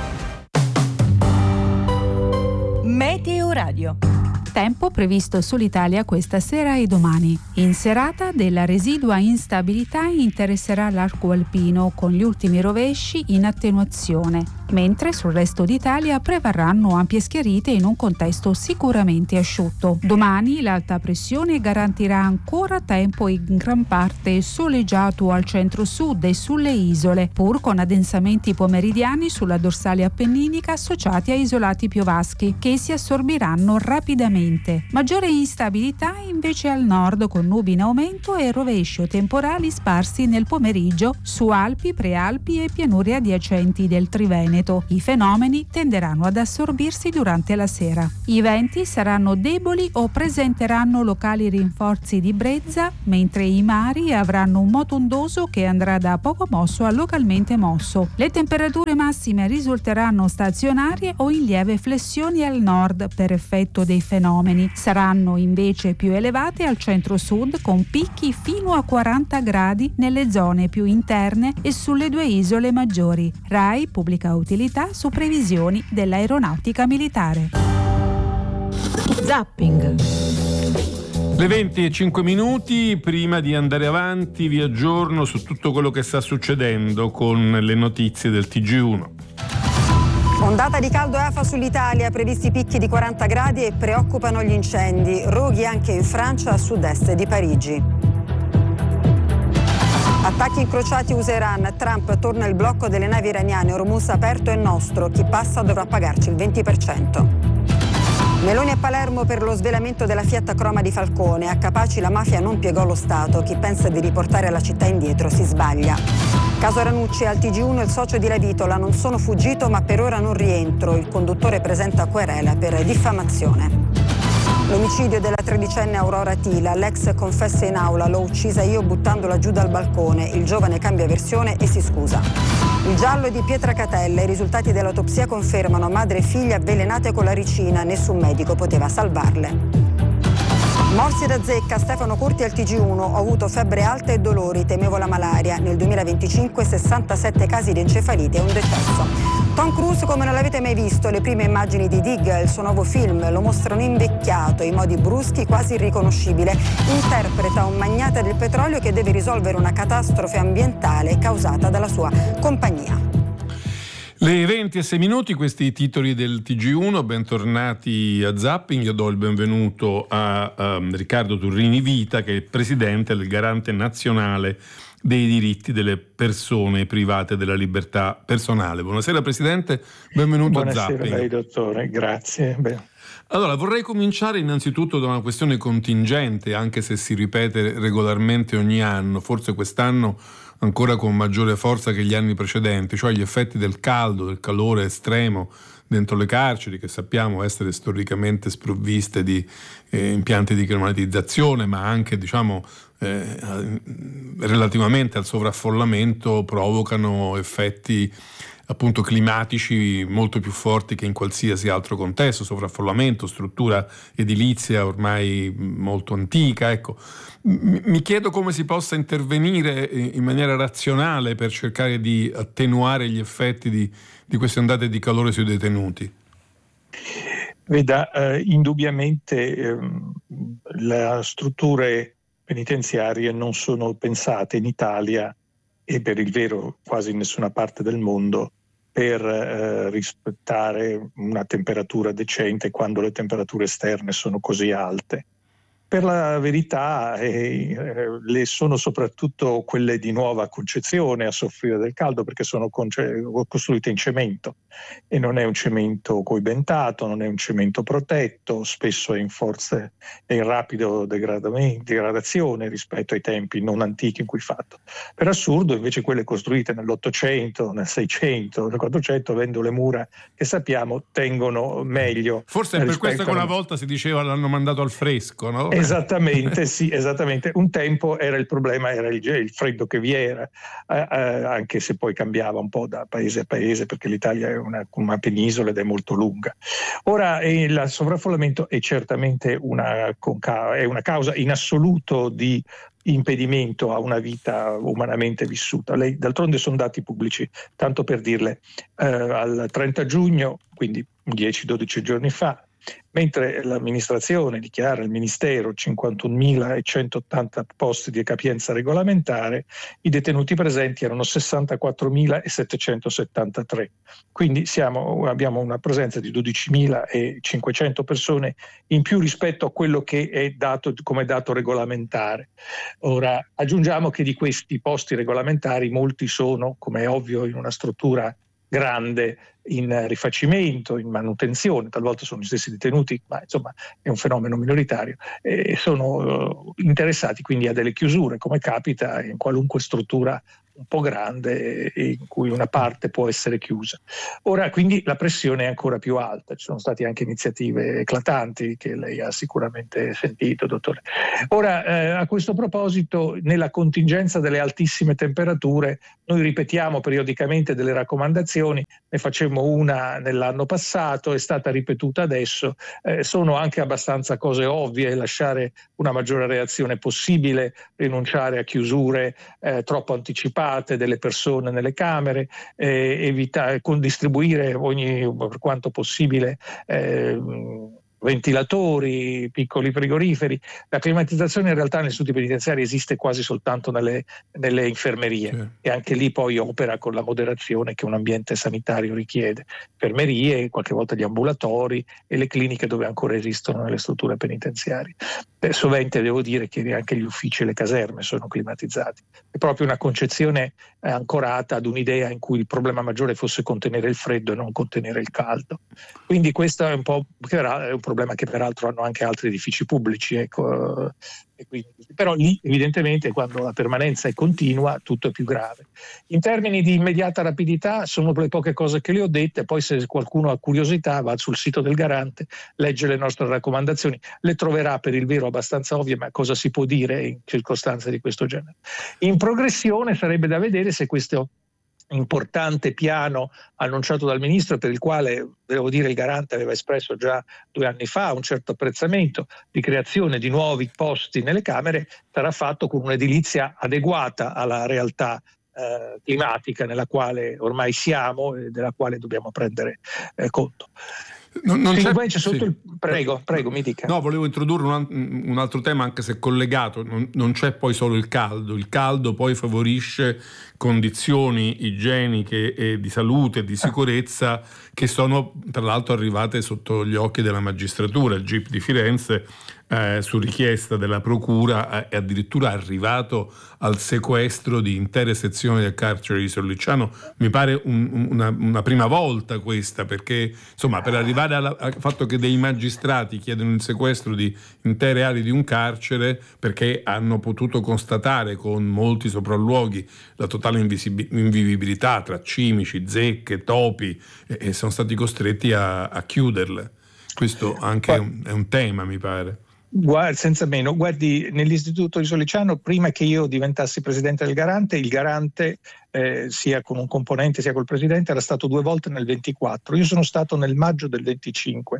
S5: Meteo Radio.
S6: Tempo previsto sull'Italia questa sera e domani. In serata della residua instabilità interesserà l'arco alpino con gli ultimi rovesci in attenuazione, mentre sul resto d'Italia prevarranno ampie schiarite in un contesto sicuramente asciutto. Domani l'alta pressione garantirà ancora tempo in gran parte soleggiato al centro-sud e sulle isole, pur con addensamenti pomeridiani sulla dorsale appenninica associati a isolati piovaschi che si assorbiranno rapidamente. Maggiore instabilità invece al nord con nubi in aumento e rovesci o temporali sparsi nel pomeriggio su Alpi, Prealpi e pianure adiacenti del Triveneto. I fenomeni tenderanno ad assorbirsi durante la sera. I venti saranno deboli o presenteranno locali rinforzi di brezza, mentre i mari avranno un moto ondoso che andrà da poco mosso a localmente mosso. Le temperature massime risulteranno stazionarie o in lieve flessione al nord per effetto dei fenomeni. Saranno invece più elevate al centro-sud con picchi fino a quaranta gradi nelle zone più interne e sulle due isole maggiori. RAI pubblica utilità su previsioni dell'aeronautica militare.
S5: Zapping.
S1: Le venti e cinque minuti, prima di andare avanti vi aggiorno su tutto quello che sta succedendo con le notizie del T G uno.
S2: Ondata di caldo e afa sull'Italia, previsti picchi di quaranta gradi e preoccupano gli incendi. Roghi anche in Francia a sud-est di Parigi. Attacchi incrociati U S A e Iran. Trump torna il blocco delle navi iraniane. Hormuz aperto è nostro. Chi passa dovrà pagarci il venti per cento. Meloni a Palermo per lo svelamento della Fiat Croma di Falcone. A Capaci la mafia non piegò lo Stato. Chi pensa di riportare la città indietro si sbaglia. Caso Ranucci, al T G uno il socio di Lavitola. Non sono fuggito ma per ora non rientro. Il conduttore presenta querela per diffamazione. L'omicidio della tredicenne Aurora Tila. L'ex confessa in aula: l'ho uccisa io buttandola giù dal balcone. Il giovane cambia versione e si scusa. Il giallo è di Pietra Catella. I risultati dell'autopsia confermano madre e figlia avvelenate con la ricina. Nessun medico poteva salvarle. Morsi da zecca. Stefano Curti al T G uno. Ho avuto febbre alta e dolori, temevo la malaria. Nel duemilaventicinque sessantasette casi di encefalite e un decesso. Tom Cruise come non l'avete mai visto. Le prime immagini di Dig, il suo nuovo film, lo mostrano invecchiato, i modi bruschi, quasi irriconoscibile. Interpreta un magnate del petrolio che deve risolvere una catastrofe ambientale causata dalla sua compagnia.
S1: Le venti e sei minuti, questi i titoli del T G uno, bentornati a Zapping. Io do il benvenuto a, a Riccardo Turrini Vita, che è il presidente del Garante Nazionale dei diritti delle persone private della libertà personale. Buonasera Presidente, benvenuto
S7: Buonasera
S1: a Zapping.
S7: Buonasera a lei dottore, grazie. Beh.
S1: Allora, vorrei cominciare innanzitutto da una questione contingente, anche se si ripete regolarmente ogni anno, forse quest'anno ancora con maggiore forza che gli anni precedenti, cioè gli effetti del caldo, del calore estremo dentro le carceri, che sappiamo essere storicamente sprovviste di eh, impianti di climatizzazione, ma anche, diciamo, eh, relativamente al sovraffollamento provocano effetti appunto climatici molto più forti che in qualsiasi altro contesto, sovraffollamento, struttura edilizia ormai molto antica. Ecco, mi chiedo come si possa intervenire in maniera razionale per cercare di attenuare gli effetti di, di queste ondate di calore sui detenuti.
S7: Veda, eh, indubbiamente eh, le strutture penitenziarie non sono pensate in Italia e per il vero quasi in nessuna parte del mondo per eh, rispettare una temperatura decente quando le temperature esterne sono così alte. Per la verità eh, eh, le sono soprattutto quelle di nuova concezione a soffrire del caldo, perché sono conce- costruite in cemento. e non è un cemento coibentato, non è un cemento protetto, spesso è in forza e in rapido degradazione rispetto ai tempi non antichi in cui fatto. Per assurdo invece quelle costruite nell'Ottocento, nel Seicento, nel Quattrocento, avendo le mura che sappiamo tengono meglio.
S1: Forse è per questo che una volta si diceva l'hanno mandato al fresco, no?
S7: Esattamente, sì, esattamente. Un tempo era il problema, era il, il freddo che vi era, eh, eh, anche se poi cambiava un po' da paese a paese, perché l'Italia è una, una penisola ed è molto lunga. Ora eh, il sovraffollamento è certamente una, è una causa in assoluto di impedimento a una vita umanamente vissuta. Lei, d'altronde sono dati pubblici, tanto per dirle, eh, al trenta giugno, quindi dieci dodici giorni fa, mentre l'amministrazione dichiara, il Ministero, cinquantunomilacentottanta posti di capienza regolamentare, i detenuti presenti erano sessantaquattromilasettecentosettantatré. Quindi siamo, abbiamo una presenza di dodicimilacinquecento persone in più rispetto a quello che è dato come dato regolamentare. Ora, aggiungiamo che di questi posti regolamentari molti sono, come è ovvio, in una struttura grande, in rifacimento, in manutenzione, talvolta sono gli stessi detenuti, ma insomma è un fenomeno minoritario, e sono interessati quindi a delle chiusure, come capita in qualunque struttura un po' grande in cui una parte può essere chiusa. Ora quindi la pressione è ancora più alta, ci sono state anche iniziative eclatanti che lei ha sicuramente sentito, dottore. Ora eh, a questo proposito, nella contingenza delle altissime temperature, noi ripetiamo periodicamente delle raccomandazioni, ne facemmo una nell'anno passato, è stata ripetuta adesso, eh, sono anche abbastanza cose ovvie: lasciare una maggiore reazione possibile, rinunciare a chiusure eh, troppo anticipate delle persone nelle camere, eh, evitare, con distribuire ogni, per quanto possibile, eh, ventilatori, piccoli frigoriferi. La climatizzazione in realtà negli istituti penitenziari esiste quasi soltanto nelle, nelle infermerie, sì. E anche lì poi opera con la moderazione che un ambiente sanitario richiede. Infermerie, qualche volta gli ambulatori e le cliniche dove ancora esistono nelle strutture penitenziarie. Beh, sovente devo dire che anche gli uffici e le caserme sono climatizzati. È proprio una concezione ancorata ad un'idea in cui il problema maggiore fosse contenere il freddo e non contenere il caldo. Quindi questo è un po' è un problema che peraltro hanno anche altri edifici pubblici, ecco. E quindi, però lì evidentemente quando la permanenza è continua tutto è più grave. In termini di immediata rapidità sono le poche cose che le ho dette, poi se qualcuno ha curiosità va sul sito del Garante, legge le nostre raccomandazioni, le troverà per il vero abbastanza ovvie, ma cosa si può dire in circostanze di questo genere. In progressione sarebbe da vedere se questo importante piano annunciato dal Ministro, per il quale devo dire il Garante aveva espresso già due anni fa un certo apprezzamento, di creazione di nuovi posti nelle camere, sarà fatto con un'edilizia adeguata alla realtà eh, climatica nella quale ormai siamo e della quale dobbiamo prendere eh, conto.
S1: Non, non c'è,
S7: c'è sotto sì. il, prego, prego, mi dica.
S1: No, volevo introdurre un, un altro tema, anche se collegato. Non, non c'è poi solo il caldo. Il caldo poi favorisce condizioni igieniche e di salute e di sicurezza che sono tra l'altro arrivate sotto gli occhi della magistratura. Il G I P di Firenze, eh, su richiesta della procura, è addirittura arrivato al sequestro di intere sezioni del carcere di Sollicciano. Mi pare un, una, una prima volta questa, perché insomma per arrivare alla, al fatto che dei magistrati chiedono il sequestro di intere aree di un carcere perché hanno potuto constatare con molti sopralluoghi la totale invivibilità tra cimici, zecche, topi, e, e sono stati costretti a, a chiuderle. Questo anche è un, è un tema, mi pare.
S7: Guarda, senza meno, guardi, nell'istituto di Sollicciano, prima che io diventassi presidente del Garante, il Garante eh, sia con un componente sia col presidente era stato due volte nel ventiquattro. Io sono stato nel maggio del venticinque,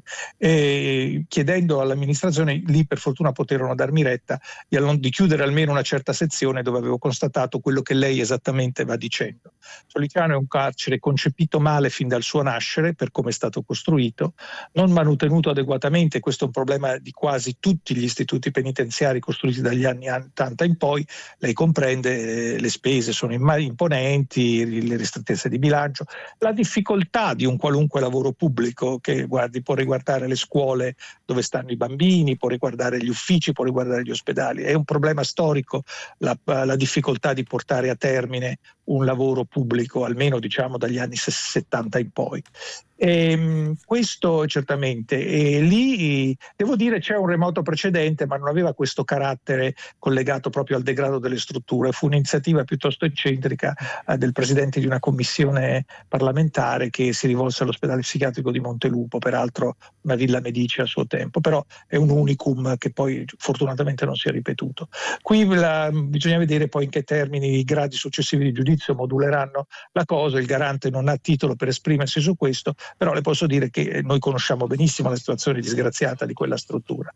S7: e chiedendo all'amministrazione, lì per fortuna poterono darmi retta, di, di chiudere almeno una certa sezione dove avevo constatato quello che lei esattamente va dicendo. Sollicciano è un carcere concepito male fin dal suo nascere, per come è stato costruito, non manutenuto adeguatamente. Questo è un problema di quasi tutti gli istituti penitenziari costruiti dagli anni ottanta in poi. Lei comprende, eh, le spese sono imponenti, spostamenti, le ristrettezze di bilancio, la difficoltà di un qualunque lavoro pubblico che guardi, può riguardare le scuole dove stanno i bambini, può riguardare gli uffici, può riguardare gli ospedali. È un problema storico la, la difficoltà di portare a termine un lavoro pubblico, almeno diciamo dagli anni settanta in poi. E, questo certamente, e lì devo dire c'è un remoto precedente, ma non aveva questo carattere collegato proprio al degrado delle strutture. Fu un'iniziativa piuttosto eccentrica eh, del presidente di una commissione parlamentare che si rivolse all'ospedale psichiatrico di Montelupo, peraltro una Villa Medici a suo tempo, però è un unicum che poi fortunatamente non si è ripetuto. Qui la, bisogna vedere poi in che termini i gradi successivi di giudizio moduleranno la cosa. Il garante non ha titolo per esprimersi su questo, però le posso dire che noi conosciamo benissimo la situazione disgraziata di quella struttura.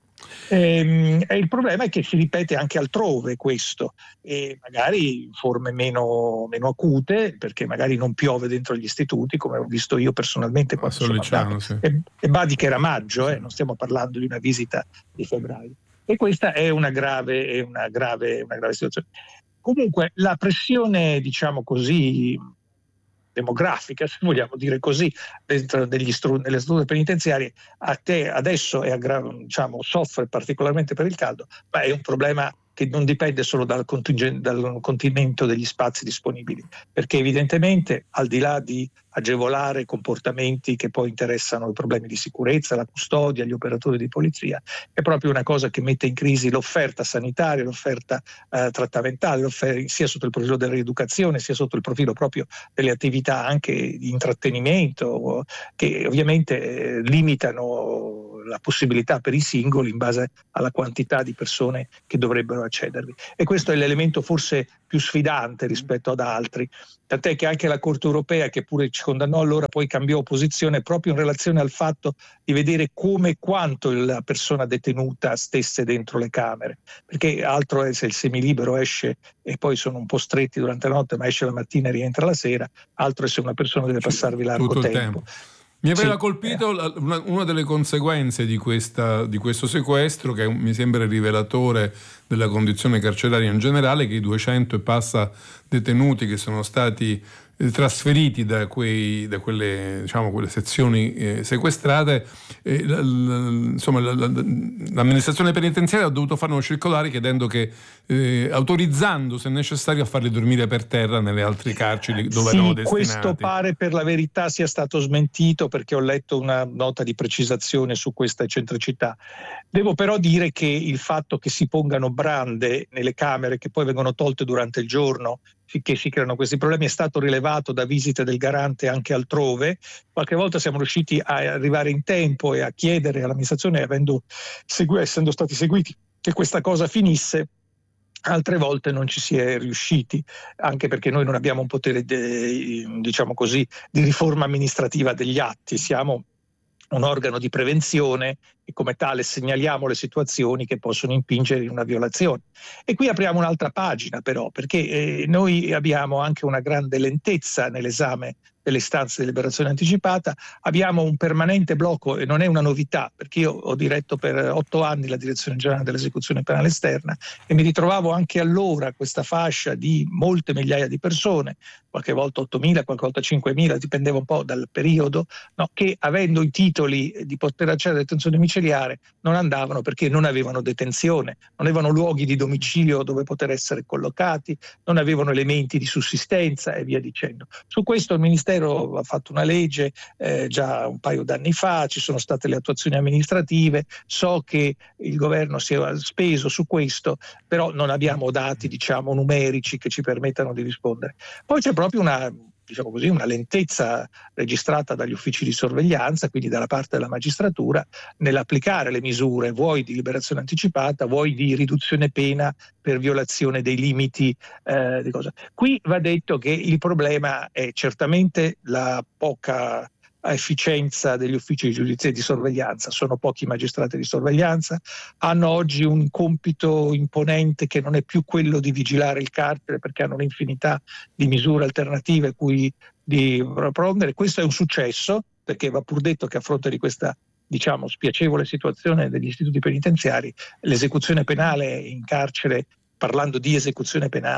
S7: E, e il problema è che si ripete anche altrove questo, e magari in forme meno, meno acute, perché magari non piove dentro gli istituti, come ho visto io personalmente quando sono andato. Sì. E, e badi che era maggio, eh, non stiamo parlando di una visita di febbraio. E questa è una grave, è una grave, una grave situazione. Comunque la pressione, diciamo così, demografica, se vogliamo dire così, dentro degli stru- nelle strutture penitenziarie a te adesso è aggra- diciamo, soffre particolarmente per il caldo, ma è un problema che non dipende solo dal, contingente, dal contenimento degli spazi disponibili, perché evidentemente al di là di agevolare comportamenti che poi interessano i problemi di sicurezza, la custodia, gli operatori di polizia, è proprio una cosa che mette in crisi l'offerta sanitaria, l'offerta eh, trattamentale, l'offerta, sia sotto il profilo della rieducazione, sia sotto il profilo proprio delle attività anche di intrattenimento, che ovviamente eh, limitano la possibilità per i singoli in base alla quantità di persone che dovrebbero accedervi. E questo è l'elemento forse più sfidante rispetto ad altri, tant'è che anche la Corte europea, che pure ci condannò allora, poi cambiò posizione proprio in relazione al fatto di vedere come e quanto la persona detenuta stesse dentro le camere, perché altro è se il semilibero esce e poi sono un po' stretti durante la notte, ma esce la mattina e rientra la sera, altro è se una persona deve passarvi largo
S1: tutto il
S7: tempo.
S1: tempo. Mi aveva
S7: sì,
S1: colpito la, una, una delle conseguenze di, questa, di questo sequestro, che mi sembra rivelatore della condizione carceraria in generale, che i duecento e passa detenuti che sono stati eh, trasferiti da, quei, da quelle, diciamo, quelle sezioni eh, sequestrate, eh, l, l, insomma l, l, l'amministrazione penitenziaria ha dovuto fare una circolare chiedendo che eh, autorizzando se necessario a farli dormire per terra nelle altre carceri dove
S7: sì,
S1: erano destinati.
S7: Questo pare per la verità sia stato smentito, perché ho letto una nota di precisazione su questa eccentricità. Devo però dire che il fatto che si pongano brande nelle camere che poi vengono tolte durante il giorno, che si creano questi problemi, è stato rilevato da visite del garante anche altrove. Qualche volta siamo riusciti a arrivare in tempo e a chiedere all'amministrazione, avendo segu- essendo stati seguiti, che questa cosa finisse. Altre volte non ci si è riusciti, anche perché noi non abbiamo un potere de, diciamo così, di riforma amministrativa degli atti, siamo un organo di prevenzione e come tale segnaliamo le situazioni che possono impingere in una violazione. E qui apriamo un'altra pagina però, perché eh, noi abbiamo anche una grande lentezza nell'esame delle istanze di liberazione anticipata, abbiamo un permanente blocco, e non è una novità, perché io ho diretto per otto anni la direzione generale dell'esecuzione penale esterna e mi ritrovavo anche allora questa fascia di molte migliaia di persone, qualche volta ottomila, qualche volta cinquemila, dipendeva un po' dal periodo, no, che avendo i titoli di poter accedere alla detenzione domiciliare non andavano perché non avevano detenzione, non avevano luoghi di domicilio dove poter essere collocati, non avevano elementi di sussistenza e via dicendo. Su questo il Ministero ha fatto una legge eh, già un paio d'anni fa, ci sono state le attuazioni amministrative, so che il governo si è speso su questo, però non abbiamo dati, diciamo, numerici che ci permettano di rispondere. Poi c'è proprio una, diciamo così, una lentezza registrata dagli uffici di sorveglianza, quindi dalla parte della magistratura, nell'applicare le misure, vuoi di liberazione anticipata, vuoi di riduzione pena per violazione dei limiti eh, di cosa. Qui va detto che il problema è certamente la poca efficienza degli uffici di giudizia e di sorveglianza, sono pochi magistrati di sorveglianza, hanno oggi un compito imponente che non è più quello di vigilare il carcere, perché hanno un'infinità di misure alternative a cui di prendere. Questo è un successo, perché va pur detto che a fronte di questa, diciamo, spiacevole situazione degli istituti penitenziari, l'esecuzione penale in carcere, parlando di esecuzione penale,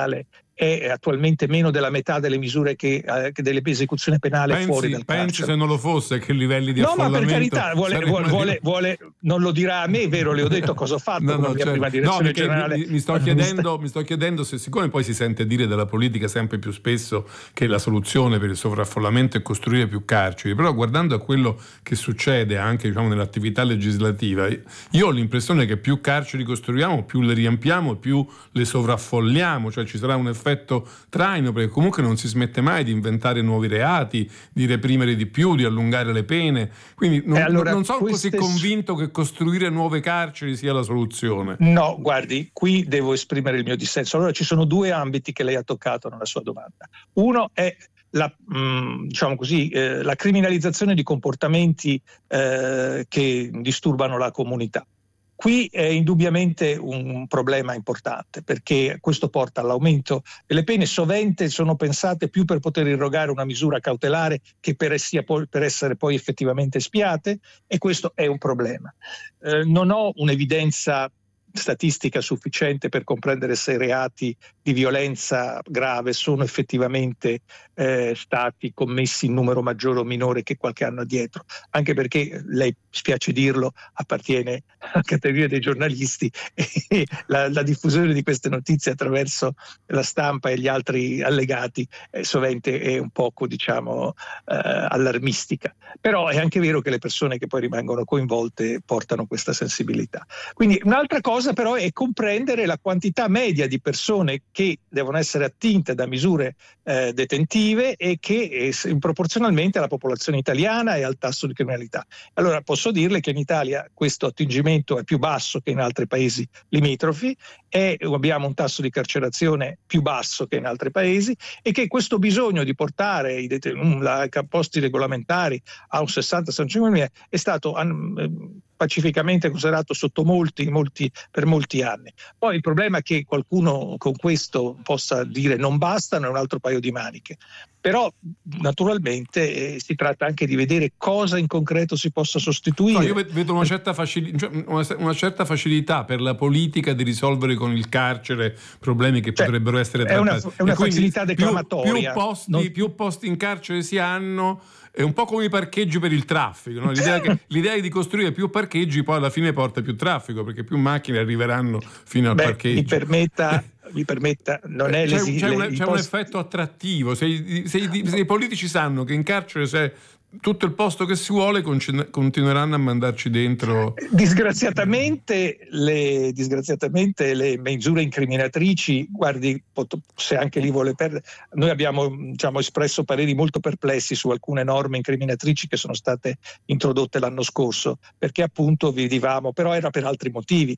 S7: è attualmente meno della metà delle misure che, eh, che dell'esecuzione penale
S1: pensi,
S7: fuori dal carcere.
S1: Pensi se non lo fosse che livelli di
S7: no,
S1: affollamento...
S7: No, ma per carità, vuole, vuole, vuole, vuole, non lo dirà a me, vero? Le ho detto cosa ho fatto
S1: no,
S7: con
S1: no,
S7: la mia
S1: certo.
S7: prima direzione
S1: no,
S7: generale.
S1: Mi, mi, sto chiedendo, mi sto chiedendo se, siccome poi si sente dire dalla politica sempre più spesso che la soluzione per il sovraffollamento è costruire più carceri, però guardando a quello che succede anche, diciamo, nell'attività legislativa, io ho l'impressione che più carceri costruiamo, più le riempiamo, più le sovraffolliamo, cioè ci sarà un effetto traino, perché comunque non si smette mai di inventare nuovi reati, di reprimere di più, di allungare le pene, quindi non, allora, non sono queste... così convinto che costruire nuove carceri sia la soluzione.
S7: No, guardi, qui devo esprimere il mio dissenso. Allora ci sono due ambiti che lei ha toccato nella sua domanda. Uno è la, mh, diciamo così, eh, la criminalizzazione di comportamenti eh, che disturbano la comunità. Qui è indubbiamente un problema importante, perché questo porta all'aumento delle pene. Sovente sono pensate più per poter irrogare una misura cautelare che per, essia, per essere poi effettivamente espiate, e questo è un problema. Eh, non ho un'evidenza statistica sufficiente per comprendere se i reati di violenza grave sono effettivamente eh, stati commessi in numero maggiore o minore che qualche anno addietro, anche perché, lei spiace dirlo, appartiene alla categoria dei giornalisti e la, la diffusione di queste notizie attraverso la stampa e gli altri allegati eh, sovente è un poco, diciamo, eh, allarmistica, però è anche vero che le persone che poi rimangono coinvolte portano questa sensibilità. Quindi un'altra cosa però è comprendere la quantità media di persone che devono essere attinte da misure eh, detentive e che eh, proporzionalmente alla popolazione italiana e al tasso di criminalità. Allora posso dirle che in Italia questo attingimento è più basso che in altri paesi limitrofi, e abbiamo un tasso di carcerazione più basso che in altri paesi, e che questo bisogno di portare i deten- la, i posti regolamentari a un sessanta sessantacinque mila è stato um, pacificamente considerato sotto molti, molti, per molti anni. Poi il problema è che qualcuno con questo possa dire non bastano, è un altro paio di maniche. Però naturalmente eh, si tratta anche di vedere cosa in concreto si possa sostituire.
S1: No, io vedo una certa, facil- cioè una, una certa facilità per la politica di risolvere con il carcere problemi che cioè, potrebbero essere trattati.
S7: È una, è una facilità declamatoria.
S1: Più, più, posti,
S7: non...
S1: più posti in carcere si hanno, è un po' come i parcheggi per il traffico, no? L'idea, che, l'idea di costruire più parcheggi poi alla fine porta più traffico, perché più macchine arriveranno fino al
S7: Beh,
S1: parcheggio.
S7: Mi permetta, mi permetta, non è
S1: c'è,
S7: lesi-
S1: c'è, un, c'è
S7: post-
S1: un effetto attrattivo. Se i, se, i, se i politici sanno che in carcere c'è tutto il posto che si vuole, continueranno a mandarci dentro.
S7: Disgraziatamente le, disgraziatamente le misure incriminatrici, guardi, se anche lì vuole perdere, noi abbiamo, diciamo, espresso pareri molto perplessi su alcune norme incriminatrici che sono state introdotte l'anno scorso, perché appunto vedevamo, però era per altri motivi,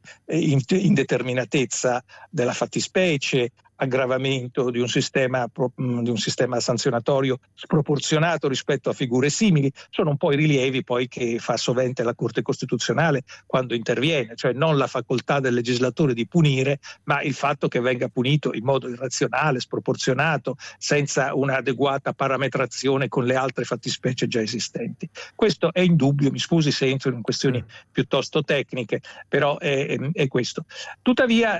S7: indeterminatezza della fattispecie, aggravamento di un sistema di un sistema sanzionatorio sproporzionato rispetto a figure simili. Sono un po' i rilievi poi che fa sovente la Corte Costituzionale quando interviene, cioè non la facoltà del legislatore di punire, ma il fatto che venga punito in modo irrazionale, sproporzionato, senza un'adeguata parametrazione con le altre fattispecie già esistenti. Questo è indubbio, mi scusi se entro in questioni piuttosto tecniche, però è, è questo. Tuttavia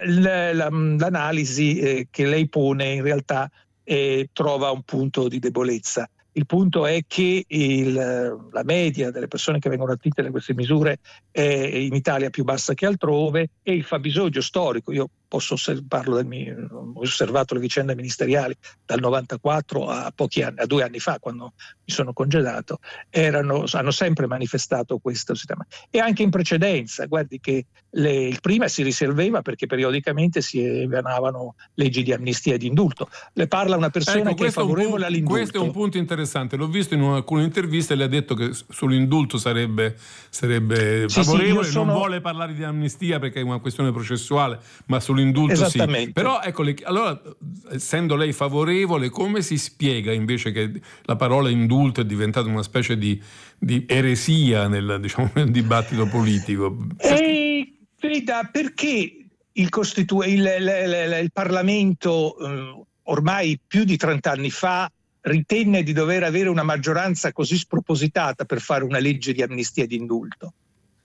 S7: l'analisi eh, che lei pone in realtà eh, trova un punto di debolezza. Il punto è che il, la media delle persone che vengono attinte da queste misure è in Italia più bassa che altrove, e il fabbisogno storico, io posso parlo del mio, ho osservato le vicende ministeriali dal novantaquattro a pochi anni, a due anni fa, quando mi sono congedato, erano, hanno sempre manifestato questo sistema. E anche in precedenza, guardi che le, il prima si riservava perché periodicamente si emanavano leggi di amnistia e di indulto. Le parla una persona
S1: ecco,
S7: che è favorevole
S1: punto,
S7: all'indulto.
S1: Questo è un punto interessante, l'ho visto in alcune interviste, le ha detto che sull'indulto sarebbe, sarebbe sì, favorevole, sì, sono... non vuole parlare di amnistia perché è una questione processuale, ma sull'indulto sì. Però ecco, allora, essendo lei favorevole, come si spiega invece che la parola indulto è diventata una specie di, di eresia nel, diciamo, nel dibattito politico?
S7: E, veda, perché il, costitu- il, il, il, il Parlamento um, ormai più di trent'anni fa ritenne di dover avere una maggioranza così spropositata per fare una legge di amnistia e di indulto?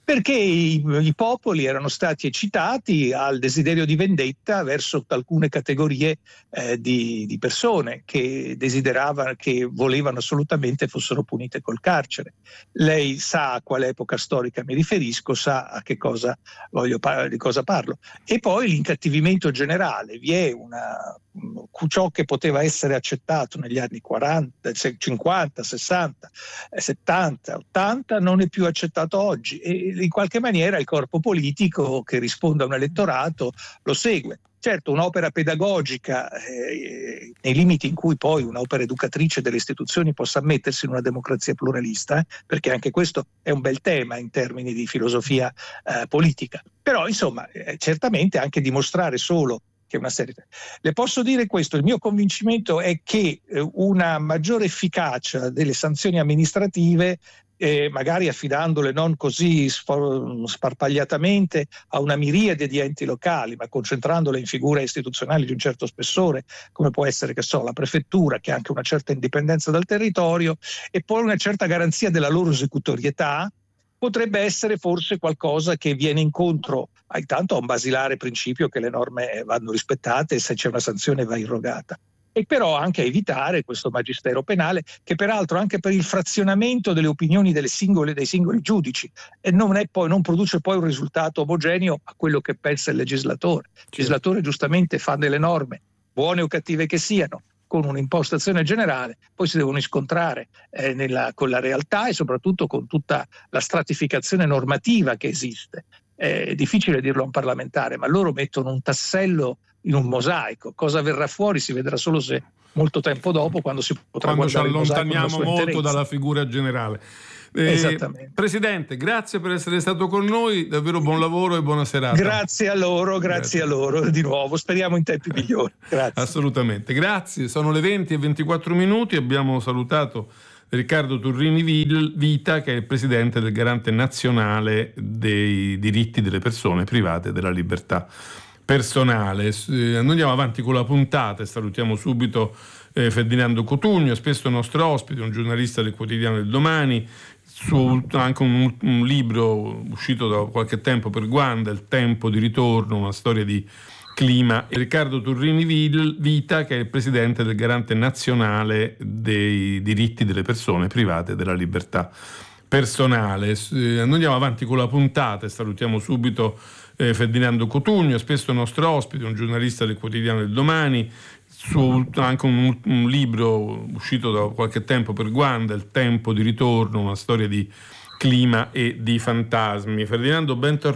S7: Perché i, i popoli erano stati eccitati al desiderio di vendetta verso alcune categorie eh, di, di persone che desideravano, che volevano assolutamente fossero punite col carcere. Lei sa a quale epoca storica mi riferisco, sa a che cosa voglio di cosa parlo. E poi l'incattivimento generale, vi è una ciò che poteva essere accettato negli anni quaranta, cinquanta, sessanta, settanta, ottanta non è più accettato oggi, e in qualche maniera il corpo politico che risponde a un elettorato lo segue. Certo, un'opera pedagogica, eh, nei limiti in cui poi un'opera educatrice delle istituzioni possa mettersi in una democrazia pluralista, eh, perché anche questo è un bel tema in termini di filosofia eh, politica. Però insomma, eh, certamente anche dimostrare solo che una serie. Le posso dire questo: il mio convincimento è che eh, una maggiore efficacia delle sanzioni amministrative, eh, magari affidandole non così sfor- sparpagliatamente a una miriade di enti locali, ma concentrandole in figure istituzionali di un certo spessore, come può essere, che so, la prefettura, che ha anche una certa indipendenza dal territorio, e poi una certa garanzia della loro esecutorietà, potrebbe essere forse qualcosa che viene incontro a, intanto a un basilare principio che le norme vanno rispettate e se c'è una sanzione va irrogata, e però anche a evitare questo magistero penale che peraltro anche per il frazionamento delle opinioni delle singole, dei singoli giudici e non, è poi, non produce poi un risultato omogeneo a quello che pensa il legislatore. Il legislatore giustamente fa delle norme, buone o cattive che siano, con un'impostazione generale, poi si devono scontrare eh, nella, con la realtà e soprattutto con tutta la stratificazione normativa che esiste. È difficile dirlo a un parlamentare, ma loro mettono un tassello in un mosaico. Cosa verrà fuori si vedrà solo se molto tempo dopo, quando si potrà
S1: quando
S7: guardare il mosaico nella sua
S1: ci allontaniamo molto
S7: interezza.
S1: dalla figura generale. Eh,
S7: Esattamente.
S1: Presidente, grazie per essere stato con noi, davvero buon lavoro e buona serata.
S7: Grazie a loro, grazie, grazie a loro di nuovo, speriamo in tempi migliori. Grazie.
S1: Assolutamente, grazie. Sono le venti e ventiquattro minuti, abbiamo salutato Riccardo Turrini Vita, che è il presidente del Garante Nazionale dei diritti delle persone private e della libertà personale. Noi andiamo avanti con la puntata e salutiamo subito eh, Ferdinando Cotugno, spesso nostro ospite, un giornalista del quotidiano Il Domani, su anche un, un libro uscito da qualche tempo per Guanda, Il tempo di ritorno, una storia di clima. Riccardo Turrini Vita, che è il presidente del Garante Nazionale dei diritti delle persone private e della libertà personale. Noi andiamo avanti con la puntata e salutiamo subito eh, Ferdinando Cotugno, spesso nostro ospite, un giornalista del quotidiano Il Domani, su anche un, un libro uscito da qualche tempo per Guanda, Il tempo di ritorno, una storia di clima e di fantasmi. Ferdinando, bentornato.